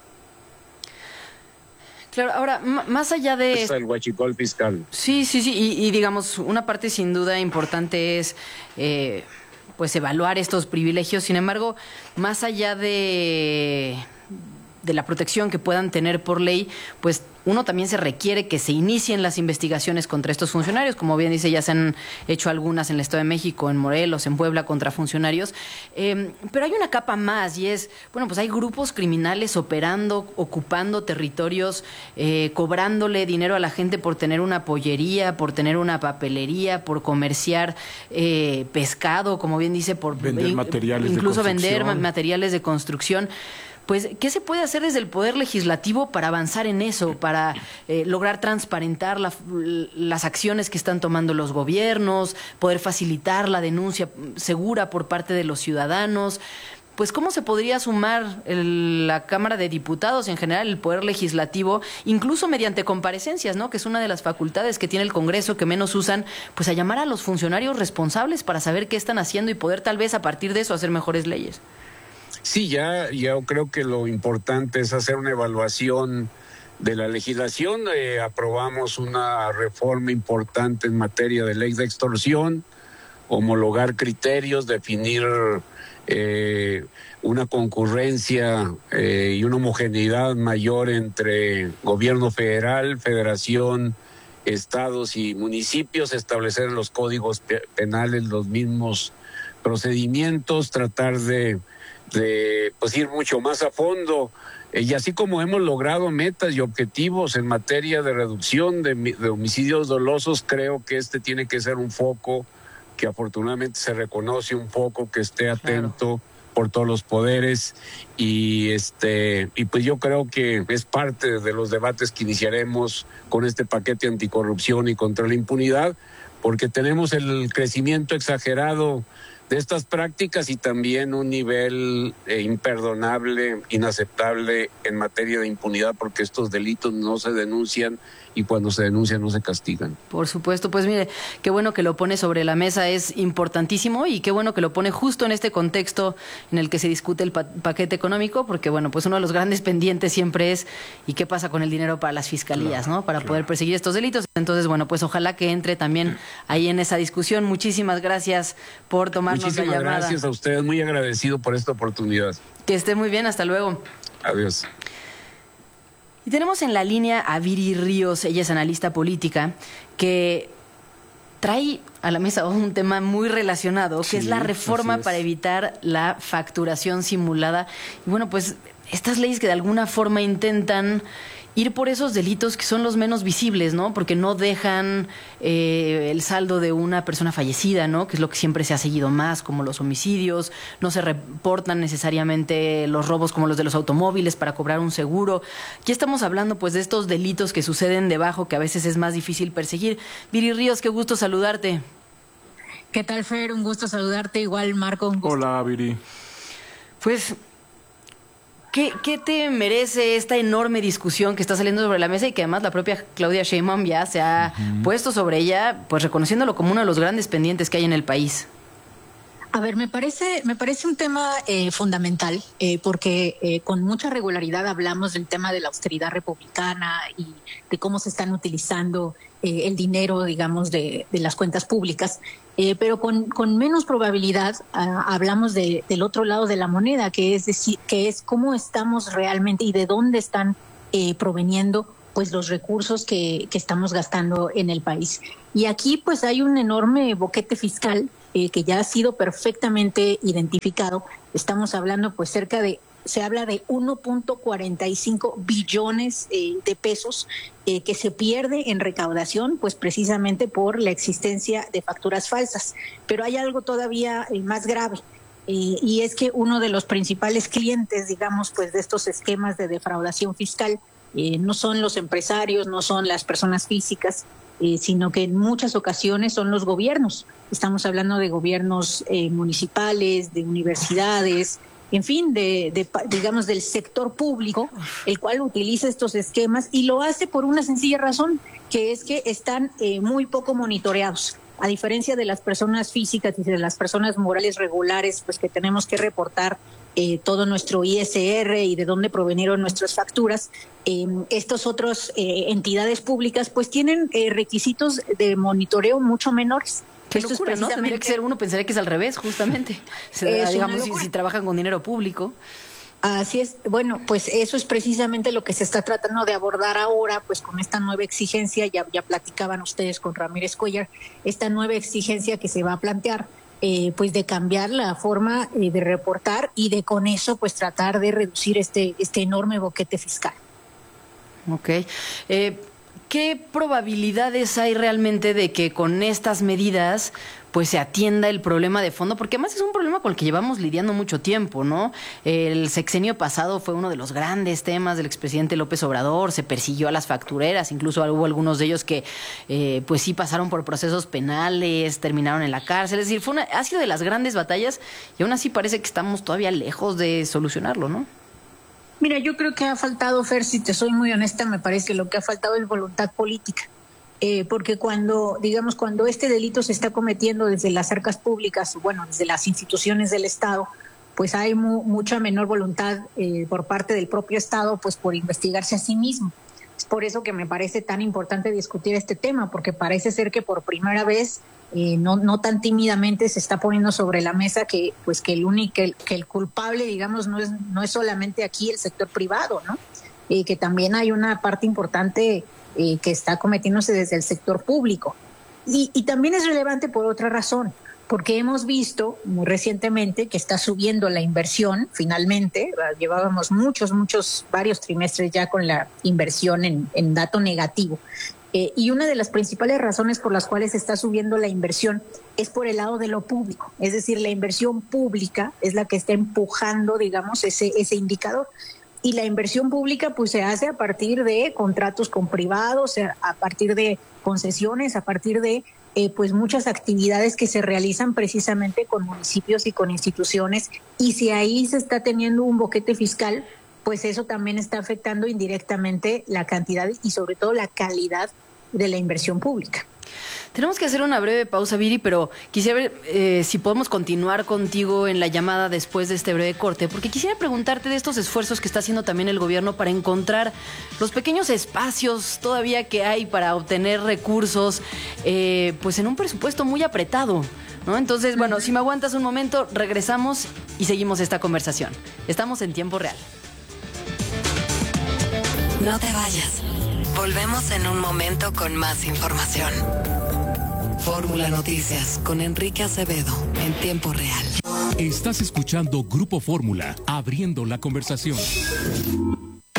Claro, ahora, más allá de... Es el huachicol fiscal. Sí, sí, sí, y, y digamos, una parte sin duda importante es... Eh, pues evaluar estos privilegios. Sin embargo, más allá de... de la protección que puedan tener por ley, pues uno también se requiere que se inicien las investigaciones contra estos funcionarios. Como bien dice, ya se han hecho algunas en el Estado de México, en Morelos, en Puebla, contra funcionarios. Eh, pero hay una capa más y es, bueno, pues hay grupos criminales operando, ocupando territorios, eh, cobrándole dinero a la gente por tener una pollería, por tener una papelería, por comerciar eh, pescado, como bien dice, por vender in, materiales incluso de vender materiales de construcción. Pues, ¿qué se puede hacer desde el Poder Legislativo para avanzar en eso, para eh, lograr transparentar la, las acciones que están tomando los gobiernos, poder facilitar la denuncia segura por parte de los ciudadanos? Pues, ¿cómo se podría sumar el, la Cámara de Diputados, en general el Poder Legislativo, incluso mediante comparecencias, ¿no?, que es una de las facultades que tiene el Congreso que menos usan, pues a llamar a los funcionarios responsables para saber qué están haciendo y poder tal vez a partir de eso hacer mejores leyes? Sí, ya, ya creo que lo importante es hacer una evaluación de la legislación. Eh, aprobamos una reforma importante en materia de ley de extorsión, homologar criterios, definir eh, una concurrencia eh, y una homogeneidad mayor entre gobierno federal, federación, estados y municipios, establecer en los códigos penales los mismos procedimientos, tratar de de pues ir mucho más a fondo, eh, y así como hemos logrado metas y objetivos en materia de reducción de, de homicidios dolosos, creo que este tiene que ser un foco que afortunadamente se reconoce, un foco que esté atento, claro, por todos los poderes, y este y pues yo creo que es parte de los debates que iniciaremos con este paquete anticorrupción y contra la impunidad, porque tenemos el crecimiento exagerado de estas prácticas y también un nivel eh, imperdonable, inaceptable en materia de impunidad, porque estos delitos no se denuncian y cuando se denuncian no se castigan. Por supuesto, pues mire, qué bueno que lo pone sobre la mesa, es importantísimo, y qué bueno que lo pone justo en este contexto en el que se discute el pa paquete económico, porque bueno, pues uno de los grandes pendientes siempre es ¿y qué pasa con el dinero para las fiscalías, claro, ¿no? Para claro. poder perseguir estos delitos. Entonces, bueno, pues ojalá que entre también ahí en esa discusión. Muchísimas gracias por tomarnos Muchísimas la llamada. Gracias a ustedes, muy agradecido por esta oportunidad. Que esté muy bien, hasta luego. Adiós. Y tenemos en la línea a Viri Ríos, ella es analista política, que trae a la mesa un tema muy relacionado, que sí, es la reforma es. para evitar la facturación simulada. Y bueno, pues estas leyes que de alguna forma intentan ir por esos delitos que son los menos visibles, ¿no? Porque no dejan eh, el saldo de una persona fallecida, ¿no? Que es lo que siempre se ha seguido más, como los homicidios. No se reportan necesariamente los robos como los de los automóviles para cobrar un seguro. Aquí estamos hablando, pues, de estos delitos que suceden debajo, que a veces es más difícil perseguir. Viri Ríos, qué gusto saludarte. ¿Qué tal, Fer? Un gusto saludarte. Igual, Marco. Hola, Viri. Pues... ¿Qué, ¿Qué te merece esta enorme discusión que está saliendo sobre la mesa y que además la propia Claudia Sheinbaum ya se ha uh-huh. puesto sobre ella, pues reconociéndolo como uno de los grandes pendientes que hay en el país? A ver, me parece, me parece un tema eh, fundamental, eh, porque eh, con mucha regularidad hablamos del tema de la austeridad republicana y de cómo se están utilizando eh, el dinero, digamos, de, de las cuentas públicas, eh, pero con, con menos probabilidad uh, hablamos de, del otro lado de la moneda, que es decir, que es cómo estamos realmente y de dónde están eh, proveniendo pues los recursos que, que estamos gastando en el país. Y aquí pues hay un enorme boquete fiscal eh, que ya ha sido perfectamente identificado. Estamos hablando pues cerca de, se habla de uno punto cuarenta y cinco billones eh, de pesos eh, que se pierde en recaudación pues precisamente por la existencia de facturas falsas. Pero hay algo todavía eh, más grave. Eh, y es que uno de los principales clientes, digamos, pues de estos esquemas de defraudación fiscal Eh, no son los empresarios, no son las personas físicas, eh, sino que en muchas ocasiones son los gobiernos. Estamos hablando de gobiernos eh, municipales, de universidades, en fin, de, de digamos del sector público, el cual utiliza estos esquemas y lo hace por una sencilla razón, que es que están eh, muy poco monitoreados. A diferencia de las personas físicas y de las personas morales regulares, pues que tenemos que reportar eh, todo nuestro I S R y de dónde provenieron nuestras facturas, eh, estas otras eh, entidades públicas pues tienen eh, requisitos de monitoreo mucho menores. Qué Esto locura, es ¿no? Tendría que ser uno, pensaría que es al revés, justamente. Se, es digamos, si, si trabajan con dinero público. Así es. Bueno, pues eso es precisamente lo que se está tratando de abordar ahora, pues con esta nueva exigencia, ya, ya platicaban ustedes con Ramírez Cuellar, esta nueva exigencia que se va a plantear, eh, pues de cambiar la forma eh, de reportar y de con eso pues tratar de reducir este, este enorme boquete fiscal. Ok. Eh, ¿Qué probabilidades hay realmente de que con estas medidas pues se atienda el problema de fondo? Porque además es un problema con el que llevamos lidiando mucho tiempo, ¿no? El sexenio pasado fue uno de los grandes temas del expresidente López Obrador, se persiguió a las factureras, incluso hubo algunos de ellos que eh, pues sí pasaron por procesos penales, terminaron en la cárcel, es decir, fue una, ha sido de las grandes batallas y aún así parece que estamos todavía lejos de solucionarlo, ¿no? Mira, yo creo que ha faltado, Fer, si te soy muy honesta, me parece que lo que ha faltado es voluntad política. Eh, porque cuando, digamos, cuando este delito se está cometiendo desde las arcas públicas, bueno, desde las instituciones del Estado, pues hay mu mucha menor voluntad eh, por parte del propio Estado, pues por investigarse a sí mismo. Es por eso que me parece tan importante discutir este tema, porque parece ser que por primera vez, eh, no, no tan tímidamente, se está poniendo sobre la mesa que, pues, que el único, que el, que el culpable, digamos, no es, no es solamente aquí el sector privado, ¿no? Eh, que también hay una parte importante Eh, que está cometiéndose desde el sector público. Y, y también es relevante por otra razón, porque hemos visto muy recientemente que está subiendo la inversión, finalmente, llevábamos muchos, muchos, varios trimestres ya con la inversión en, en dato negativo. Eh, y una de las principales razones por las cuales está subiendo la inversión es por el lado de lo público, es decir, la inversión pública es la que está empujando, digamos, ese, ese indicador. Y la inversión pública pues se hace a partir de contratos con privados, a partir de concesiones, a partir de eh, pues muchas actividades que se realizan precisamente con municipios y con instituciones. Y si ahí se está teniendo un boquete fiscal, pues eso también está afectando indirectamente la cantidad y sobre todo la calidad de la inversión pública. Tenemos que hacer una breve pausa, Viri, pero quisiera ver eh, si podemos continuar contigo en la llamada después de este breve corte, porque quisiera preguntarte de estos esfuerzos que está haciendo también el gobierno para encontrar los pequeños espacios todavía que hay para obtener recursos, eh, pues en un presupuesto muy apretado, ¿no? Entonces, bueno, si me aguantas un momento, regresamos y seguimos esta conversación. Estamos en tiempo real. No te vayas. Volvemos en un momento con más información. Fórmula Noticias con Enrique Acevedo en tiempo real. Estás escuchando Grupo Fórmula, abriendo la conversación.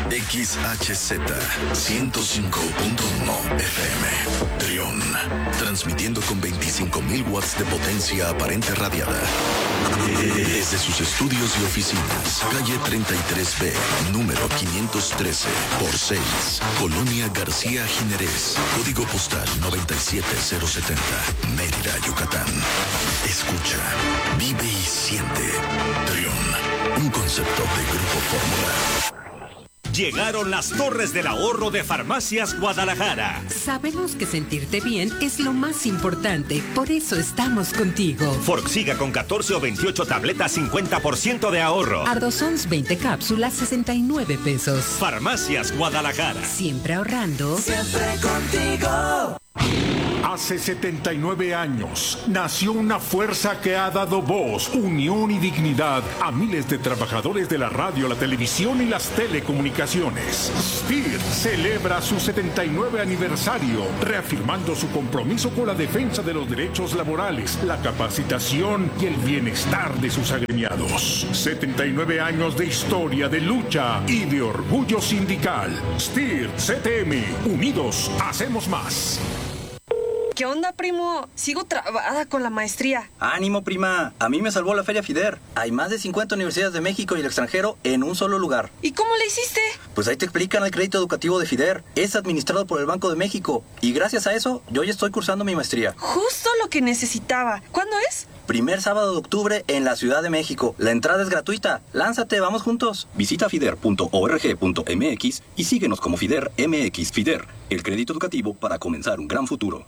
X H Z ciento cinco punto uno F M. Trión, transmitiendo con veinticinco mil watts de potencia aparente radiada. Desde sus estudios y oficinas, calle treinta y tres B, número quinientos trece por seis, Colonia García Jiménez, código postal noventa y siete cero setenta, Mérida, Yucatán. Escucha, vive y siente. Trión, un concepto de Grupo Fórmula. Llegaron las torres del ahorro de Farmacias Guadalajara. Sabemos que sentirte bien es lo más importante, por eso estamos contigo. Forxiga con catorce o veintiocho tabletas, cincuenta por ciento de ahorro. Ardosons veinte cápsulas, sesenta y nueve pesos. Farmacias Guadalajara. Siempre ahorrando. Siempre contigo. Hace setenta y nueve años nació una fuerza que ha dado voz, unión y dignidad a miles de trabajadores de la radio, la televisión y las telecomunicaciones. S P I R celebra su setenta y nueve aniversario, reafirmando su compromiso con la defensa de los derechos laborales, la capacitación y el bienestar de sus agremiados. setenta y nueve años de historia, de lucha y de orgullo sindical. S P I R C T M, unidos hacemos más. ¿Qué onda, primo? Sigo trabada con la maestría. Ánimo, prima. A mí me salvó la Feria FIDER. Hay más de cincuenta universidades de México y el extranjero en un solo lugar. ¿Y cómo le hiciste? Pues ahí te explican el crédito educativo de FIDER. Es administrado por el Banco de México. Y gracias a eso, yo ya estoy cursando mi maestría. Justo lo que necesitaba. ¿Cuándo es? Primer sábado de octubre en la Ciudad de México. La entrada es gratuita. Lánzate, vamos juntos. Visita fider punto org punto m x y síguenos como FIDER M X. FIDER, el crédito educativo para comenzar un gran futuro.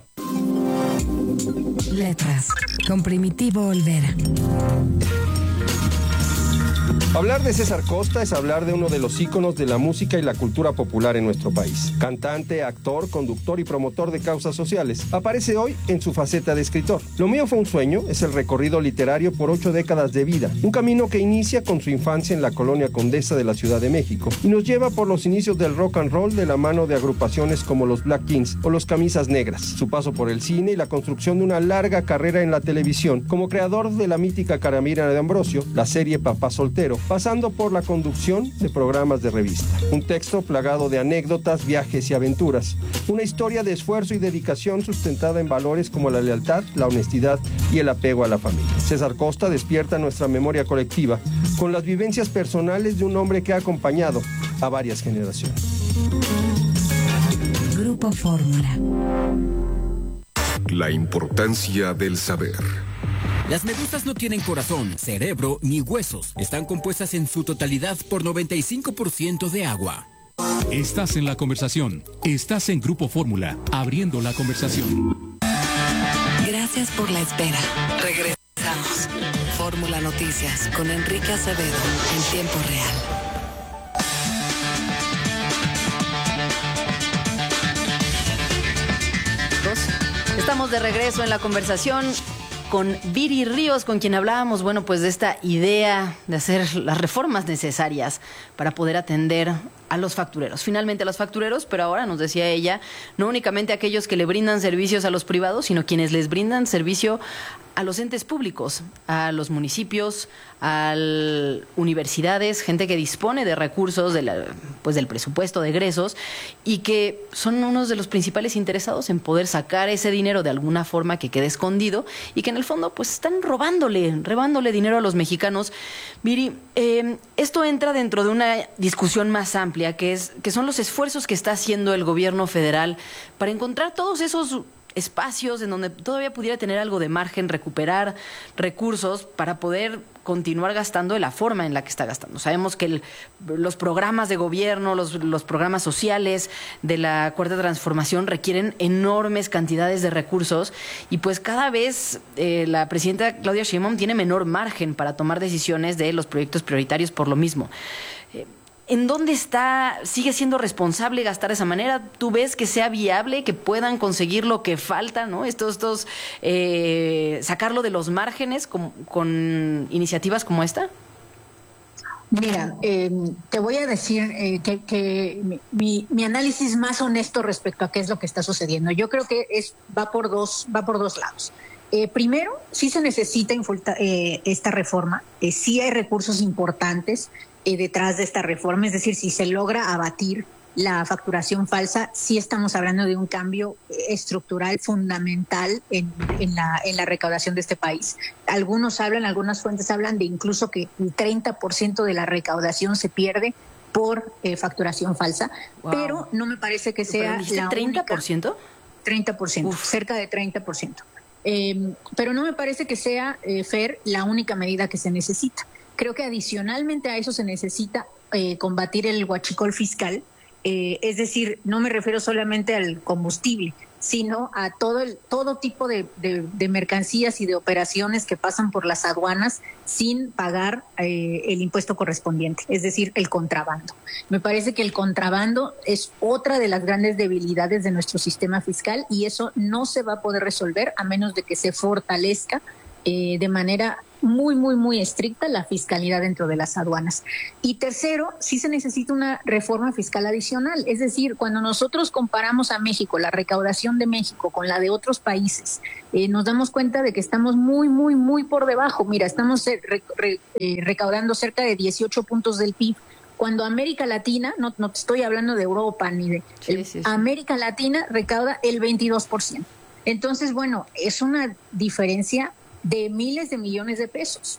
Letras, con Primitivo Olvera. Hablar de César Costa es hablar de uno de los íconos de la música y la cultura popular en nuestro país. Cantante, actor, conductor y promotor de causas sociales. Aparece hoy en su faceta de escritor. Lo mío fue un sueño, es el recorrido literario por ocho décadas de vida. Un camino que inicia con su infancia en la colonia Condesa de la Ciudad de México y nos lleva por los inicios del rock and roll de la mano de agrupaciones como los Black Kings o los Camisas Negras. Su paso por el cine y la construcción de una larga carrera en la televisión como creador de la mítica Caramira de Ambrosio, la serie Papá Soltero, pasando por la conducción de programas de revista. Un texto plagado de anécdotas, viajes y aventuras. Una historia de esfuerzo y dedicación sustentada en valores como la lealtad, la honestidad y el apego a la familia. César Costa despierta nuestra memoria colectiva con las vivencias personales de un hombre que ha acompañado a varias generaciones. Grupo Fórmula. La importancia del saber. Las medusas no tienen corazón, cerebro ni huesos. Están compuestas en su totalidad por noventa y cinco por ciento de agua. Estás en la conversación. Estás en Grupo Fórmula, abriendo la conversación. Gracias por la espera. Regresamos. Fórmula Noticias con Enrique Acevedo en tiempo real. Estamos de regreso en la conversación con Viri Ríos, con quien hablábamos, bueno, pues de esta idea de hacer las reformas necesarias para poder atender a los factureros. Finalmente a los factureros, pero ahora nos decía ella, no únicamente a aquellos que le brindan servicios a los privados, sino quienes les brindan servicio a los entes públicos, a los municipios, a universidades, gente que dispone de recursos, de la, pues del presupuesto de egresos y que son unos de los principales interesados en poder sacar ese dinero de alguna forma que quede escondido y que en el fondo pues están robándole, robándole dinero a los mexicanos. Viri, eh, esto entra dentro de una discusión más amplia que es que son los esfuerzos que está haciendo el gobierno federal para encontrar todos esos espacios en donde todavía pudiera tener algo de margen, recuperar recursos para poder continuar gastando de la forma en la que está gastando. Sabemos que el, los programas de gobierno, los, los programas sociales de la Cuarta Transformación requieren enormes cantidades de recursos y pues cada vez eh, la presidenta Claudia Sheinbaum tiene menor margen para tomar decisiones de los proyectos prioritarios por lo mismo. Eh, ¿En dónde está, sigue siendo responsable gastar de esa manera? ¿Tú ves que sea viable, que puedan conseguir lo que falta, ¿no? Estos, estos eh, sacarlo de los márgenes con, con iniciativas como esta. Mira, eh, te voy a decir eh, que, que mi, mi análisis más honesto respecto a qué es lo que está sucediendo. Yo creo que es va por dos, va por dos lados. Eh, primero, sí se necesita infulta, eh, esta reforma, eh, sí hay recursos importantes eh, detrás de esta reforma, es decir, si se logra abatir la facturación falsa, sí estamos hablando de un cambio estructural fundamental en, en, la, en la recaudación de este país. Algunos hablan, algunas fuentes hablan de incluso que el treinta por ciento de la recaudación se pierde por eh, facturación falsa, wow. Pero no me parece que sea la treinta por ciento? Única, treinta por ciento, Uf. cerca de treinta por ciento. Eh, pero no me parece que sea, eh, Fer, la única medida que se necesita. Creo que adicionalmente a eso se necesita eh, combatir el huachicol fiscal, eh, es decir, no me refiero solamente al combustible, sino a todo el todo tipo de, de, de mercancías y de operaciones que pasan por las aduanas sin pagar eh, el impuesto correspondiente, es decir, el contrabando. Me parece que el contrabando es otra de las grandes debilidades de nuestro sistema fiscal y eso no se va a poder resolver a menos de que se fortalezca eh, de manera muy, muy, muy estricta la fiscalidad dentro de las aduanas. Y tercero, sí se necesita una reforma fiscal adicional. Es decir, cuando nosotros comparamos a México, la recaudación de México con la de otros países, eh, nos damos cuenta de que estamos muy, muy, muy por debajo. Mira, estamos re, re, eh, recaudando cerca de dieciocho puntos del P I B. Cuando América Latina, no, no te estoy hablando de Europa ni de... Sí, el, sí, sí. América Latina recauda el veintidós por ciento. Entonces, bueno, es una diferencia de miles de millones de pesos.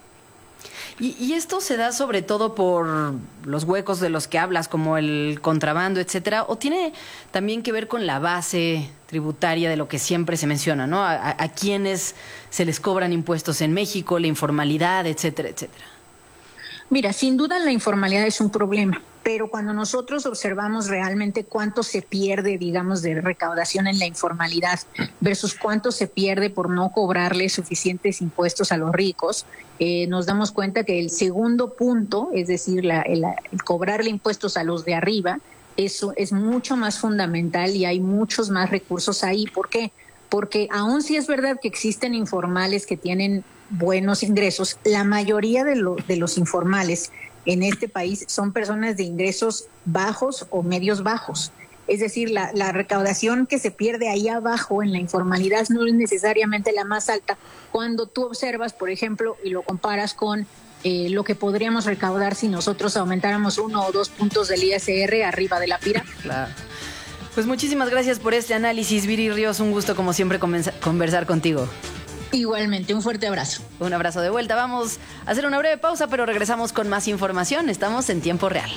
Y, y esto se da sobre todo por los huecos de los que hablas, como el contrabando, etcétera, o tiene también que ver con la base tributaria de lo que siempre se menciona, ¿no? A, a, a quienes se les cobran impuestos en México, la informalidad, etcétera, etcétera. Mira, sin duda la informalidad es un problema, pero cuando nosotros observamos realmente cuánto se pierde, digamos, de recaudación en la informalidad versus cuánto se pierde por no cobrarle suficientes impuestos a los ricos, eh, nos damos cuenta que el segundo punto, es decir, la, el, el cobrarle impuestos a los de arriba, eso es mucho más fundamental y hay muchos más recursos ahí. ¿Por qué? Porque aún si es verdad que existen informales que tienen buenos ingresos, la mayoría de, lo, de los informales en este país son personas de ingresos bajos o medios bajos. Es decir, la, la recaudación que se pierde ahí abajo en la informalidad no es necesariamente la más alta. Cuando tú observas, por ejemplo, y lo comparas con eh, lo que podríamos recaudar si nosotros aumentáramos uno o dos puntos del I S R arriba de la pirámide. Claro. Pues muchísimas gracias por este análisis, Viri Ríos. Un gusto, como siempre, conversar contigo. Igualmente, un fuerte abrazo. Un abrazo de vuelta. Vamos a hacer una breve pausa, pero regresamos con más información. Estamos en tiempo real.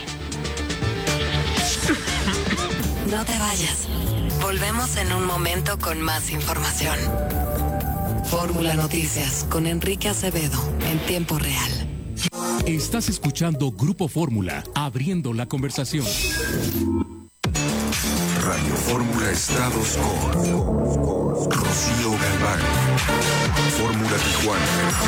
No te vayas. Volvemos en un momento con más información. Fórmula Noticias con Enrique Acevedo en tiempo real. Estás escuchando Grupo Fórmula, abriendo la conversación. Radio Fórmula Estados con Rocío Galván. Fórmula Tijuana.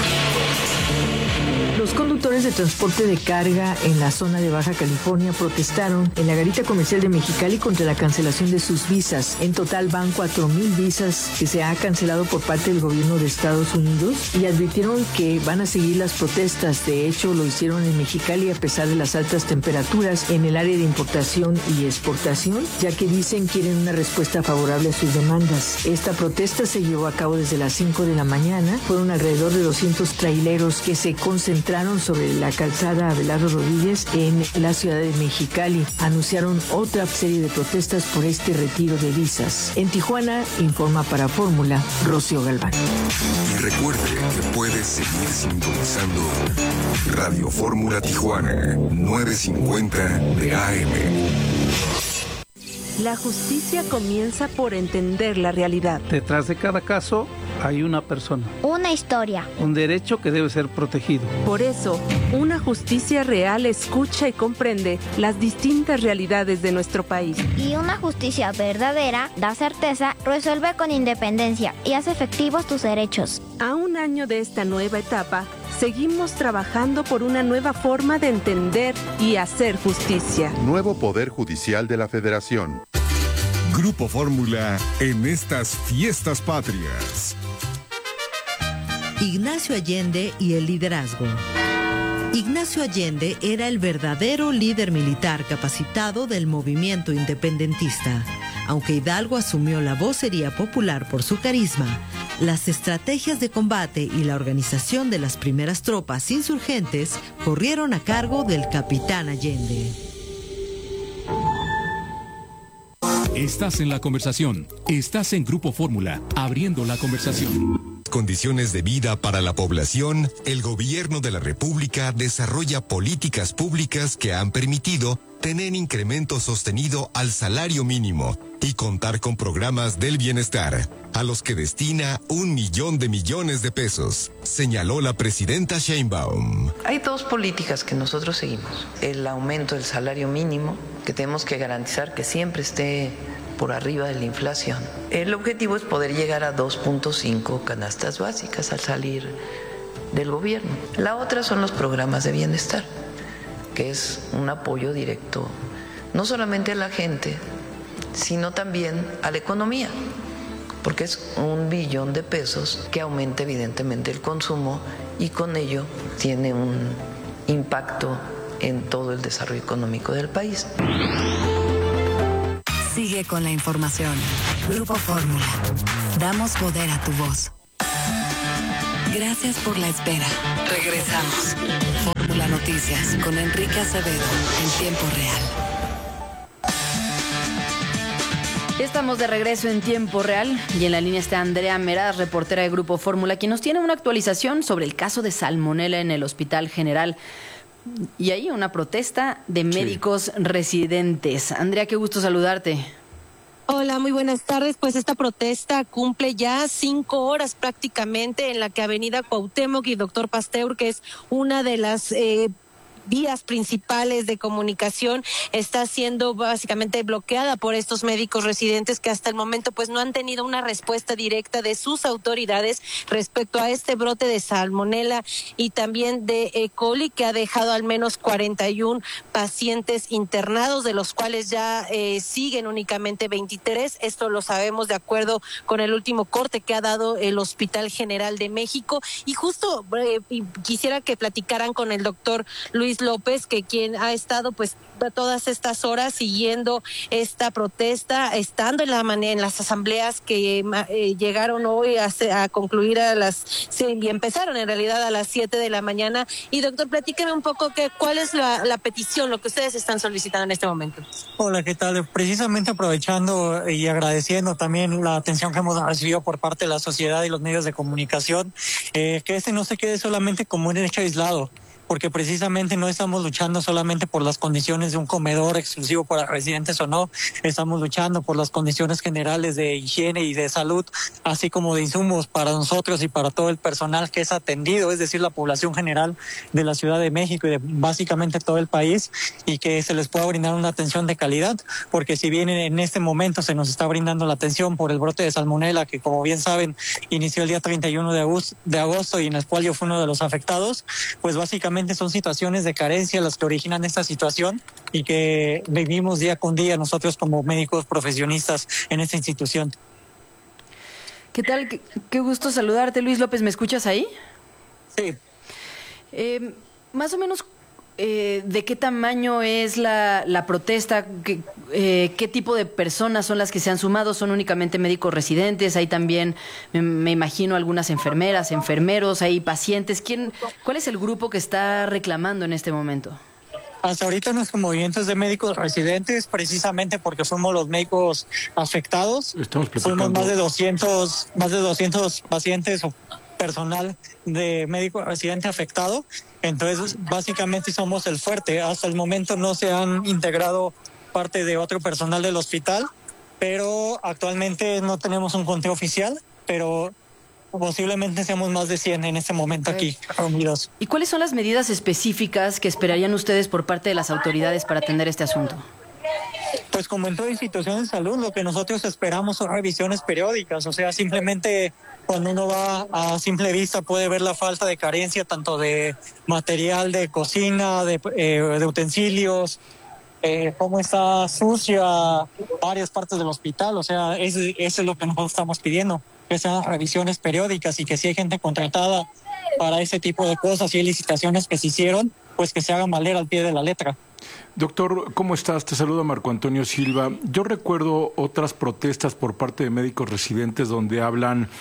Los conductores de transporte de carga en la zona de Baja California protestaron en la garita comercial de Mexicali contra la cancelación de sus visas. En total van cuatro mil visas que se ha cancelado por parte del gobierno de Estados Unidos y advirtieron que van a seguir las protestas. De hecho, lo hicieron en Mexicali a pesar de las altas temperaturas en el área de importación y exportación, ya que dicen quieren una respuesta favorable a sus demandas. Esta protesta se llevó a cabo desde las cinco de la mañana. Fueron alrededor de doscientos traileros que se concentraron sobre la calzada Abelardo Rodríguez en la ciudad de Mexicali. Anunciaron otra serie de protestas por este retiro de visas. En Tijuana, informa para Fórmula, Rocío Galván. Y recuerde que puedes seguir sintonizando Radio Fórmula Tijuana, novecientos cincuenta de A M. La justicia comienza por entender la realidad. Detrás de cada caso hay una persona. Una historia. Un derecho que debe ser protegido. Por eso, una justicia real escucha y comprende las distintas realidades de nuestro país. Y una justicia verdadera da certeza, resuelve con independencia y hace efectivos tus derechos. A un año de esta nueva etapa, seguimos trabajando por una nueva forma de entender y hacer justicia. Nuevo Poder Judicial de la Federación. Grupo Fórmula en estas fiestas patrias. Ignacio Allende y el liderazgo. Ignacio Allende era el verdadero líder militar capacitado del movimiento independentista. Aunque Hidalgo asumió la vocería popular por su carisma, las estrategias de combate y la organización de las primeras tropas insurgentes corrieron a cargo del capitán Allende. Estás en la conversación. Estás en Grupo Fórmula, abriendo la conversación. Condiciones de vida para la población, el gobierno de la República desarrolla políticas públicas que han permitido tener incremento sostenido al salario mínimo y contar con programas del bienestar, a los que destina un millón de millones de pesos, señaló la presidenta Sheinbaum. Hay dos políticas que nosotros seguimos. El aumento del salario mínimo, que tenemos que garantizar que siempre esté por arriba de la inflación. El objetivo es poder llegar a dos punto cinco canastas básicas al salir del gobierno. La otra son los programas de bienestar, que es un apoyo directo no solamente a la gente, sino también a la economía, porque es un billón de pesos que aumenta evidentemente el consumo y con ello tiene un impacto en todo el desarrollo económico del país. Sigue con la información. Grupo Fórmula. Damos poder a tu voz. Gracias por la espera. Regresamos. Fórmula Noticias con Enrique Acevedo en tiempo real. Estamos de regreso en tiempo real y en la línea está Andrea Meraz, reportera de Grupo Fórmula, quien nos tiene una actualización sobre el caso de salmonela en el Hospital General. Y ahí una protesta de médicos sí. residentes. Andrea, qué gusto saludarte. Hola, muy buenas tardes. Pues esta protesta cumple ya cinco horas prácticamente en la que Avenida Cuauhtémoc y Doctor Pasteur, que es una de las eh, vías principales de comunicación, está siendo básicamente bloqueada por estos médicos residentes que hasta el momento pues no han tenido una respuesta directa de sus autoridades respecto a este brote de salmonela y también de E. coli, que ha dejado al menos cuarenta y uno pacientes internados, de los cuales ya eh, siguen únicamente veintitrés. Esto lo sabemos de acuerdo con el último corte que ha dado el Hospital General de México. Y justo eh, quisiera que platicaran con el doctor Luis López, que quien ha estado pues todas estas horas siguiendo esta protesta, estando en la en las asambleas que eh, llegaron hoy a, a concluir a las sí, y empezaron en realidad a las siete de la mañana. Y doctor, platíqueme un poco que cuál es la, la petición, lo que ustedes están solicitando en este momento. Hola, ¿qué tal? Precisamente aprovechando y agradeciendo también la atención que hemos recibido por parte de la sociedad y los medios de comunicación, eh, que este no se quede solamente como un hecho aislado, porque precisamente no estamos luchando solamente por las condiciones de un comedor exclusivo para residentes o no, estamos luchando por las condiciones generales de higiene y de salud, así como de insumos para nosotros y para todo el personal que es atendido, es decir, la población general de la Ciudad de México y de básicamente todo el país, y que se les pueda brindar una atención de calidad, porque si bien en este momento se nos está brindando la atención por el brote de salmonela, que como bien saben inició el día treinta y uno de agosto y en el cual yo fui uno de los afectados, pues básicamente son situaciones de carencia las que originan esta situación y que vivimos día con día nosotros como médicos profesionistas en esta institución. ¿Qué tal? Qué, qué gusto saludarte, Luis López. ¿Me escuchas ahí? Sí. Eh, más o menos, eh, ¿de qué tamaño es la, la protesta? ¿Qué, eh, ¿Qué tipo de personas son las que se han sumado? ¿Son únicamente médicos residentes? Hay también, me, me imagino, algunas enfermeras, enfermeros, hay pacientes. ¿Quién, ¿Cuál es el grupo que está reclamando en este momento? Hasta ahorita nuestro movimiento es de médicos residentes, precisamente porque somos los médicos afectados. Estamos platicando. Fuimos más de doscientos, más de doscientos pacientes o personal de médico residente afectado. Entonces, básicamente somos el fuerte. Hasta el momento no se han integrado parte de otro personal del hospital, pero actualmente no tenemos un conteo oficial, pero posiblemente seamos más de cien en este momento aquí reunidos. ¿Y cuáles son las medidas específicas que esperarían ustedes por parte de las autoridades para atender este asunto? Pues como en toda institución de salud, lo que nosotros esperamos son revisiones periódicas, o sea, simplemente cuando uno va a simple vista puede ver la falta de carencia tanto de material de cocina, de, eh, de utensilios, eh, cómo está sucia varias partes del hospital, o sea, eso, eso es lo que nosotros estamos pidiendo, que sean revisiones periódicas y que si hay gente contratada para ese tipo de cosas, si hay licitaciones que se hicieron, pues que se hagan valer al pie de la letra. Doctor, ¿cómo estás? Te saluda Marco Antonio Silva. Yo recuerdo otras protestas por parte de médicos residentes donde hablan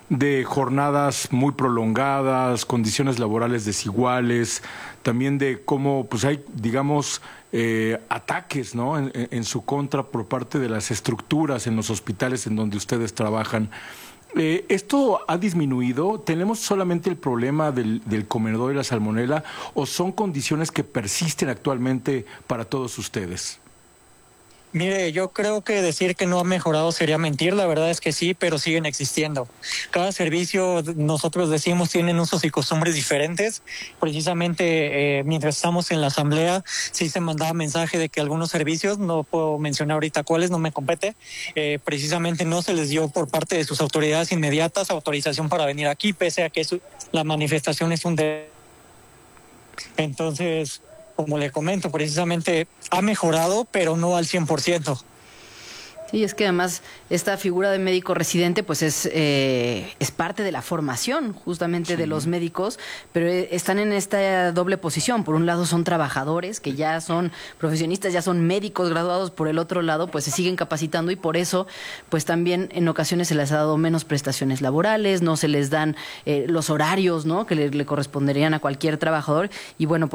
de jornadas muy prolongadas, condiciones laborales desiguales, también de cómo pues hay, digamos, eh, ataques, ¿no?, en, en su contra por parte de las estructuras en los hospitales en donde ustedes trabajan. Eh, ¿Esto ha disminuido? ¿Tenemos solamente el problema del, del comedor y la salmonela o son condiciones que persisten actualmente para todos ustedes? Mire, yo creo que decir que no ha mejorado sería mentir, la verdad es que sí, pero siguen existiendo. Cada servicio, nosotros decimos, tienen usos y costumbres diferentes. Precisamente eh, mientras estamos en la asamblea, sí se mandaba mensaje de que algunos servicios, no puedo mencionar ahorita cuáles, no me compete, eh, precisamente no se les dio por parte de sus autoridades inmediatas autorización para venir aquí, pese a que su, la manifestación es un derecho. Entonces, como le comento, precisamente ha mejorado, pero no al cien por ciento. Sí, es que además esta figura de médico residente pues es, eh, es parte de la formación justamente sí. de los médicos, pero están en esta doble posición. Por un lado son trabajadores que ya son profesionistas, ya son médicos graduados, por el otro lado pues se siguen capacitando y por eso pues también en ocasiones se les ha dado menos prestaciones laborales, no se les dan eh, los horarios, ¿no?, que le, le corresponderían a cualquier trabajador y bueno, pues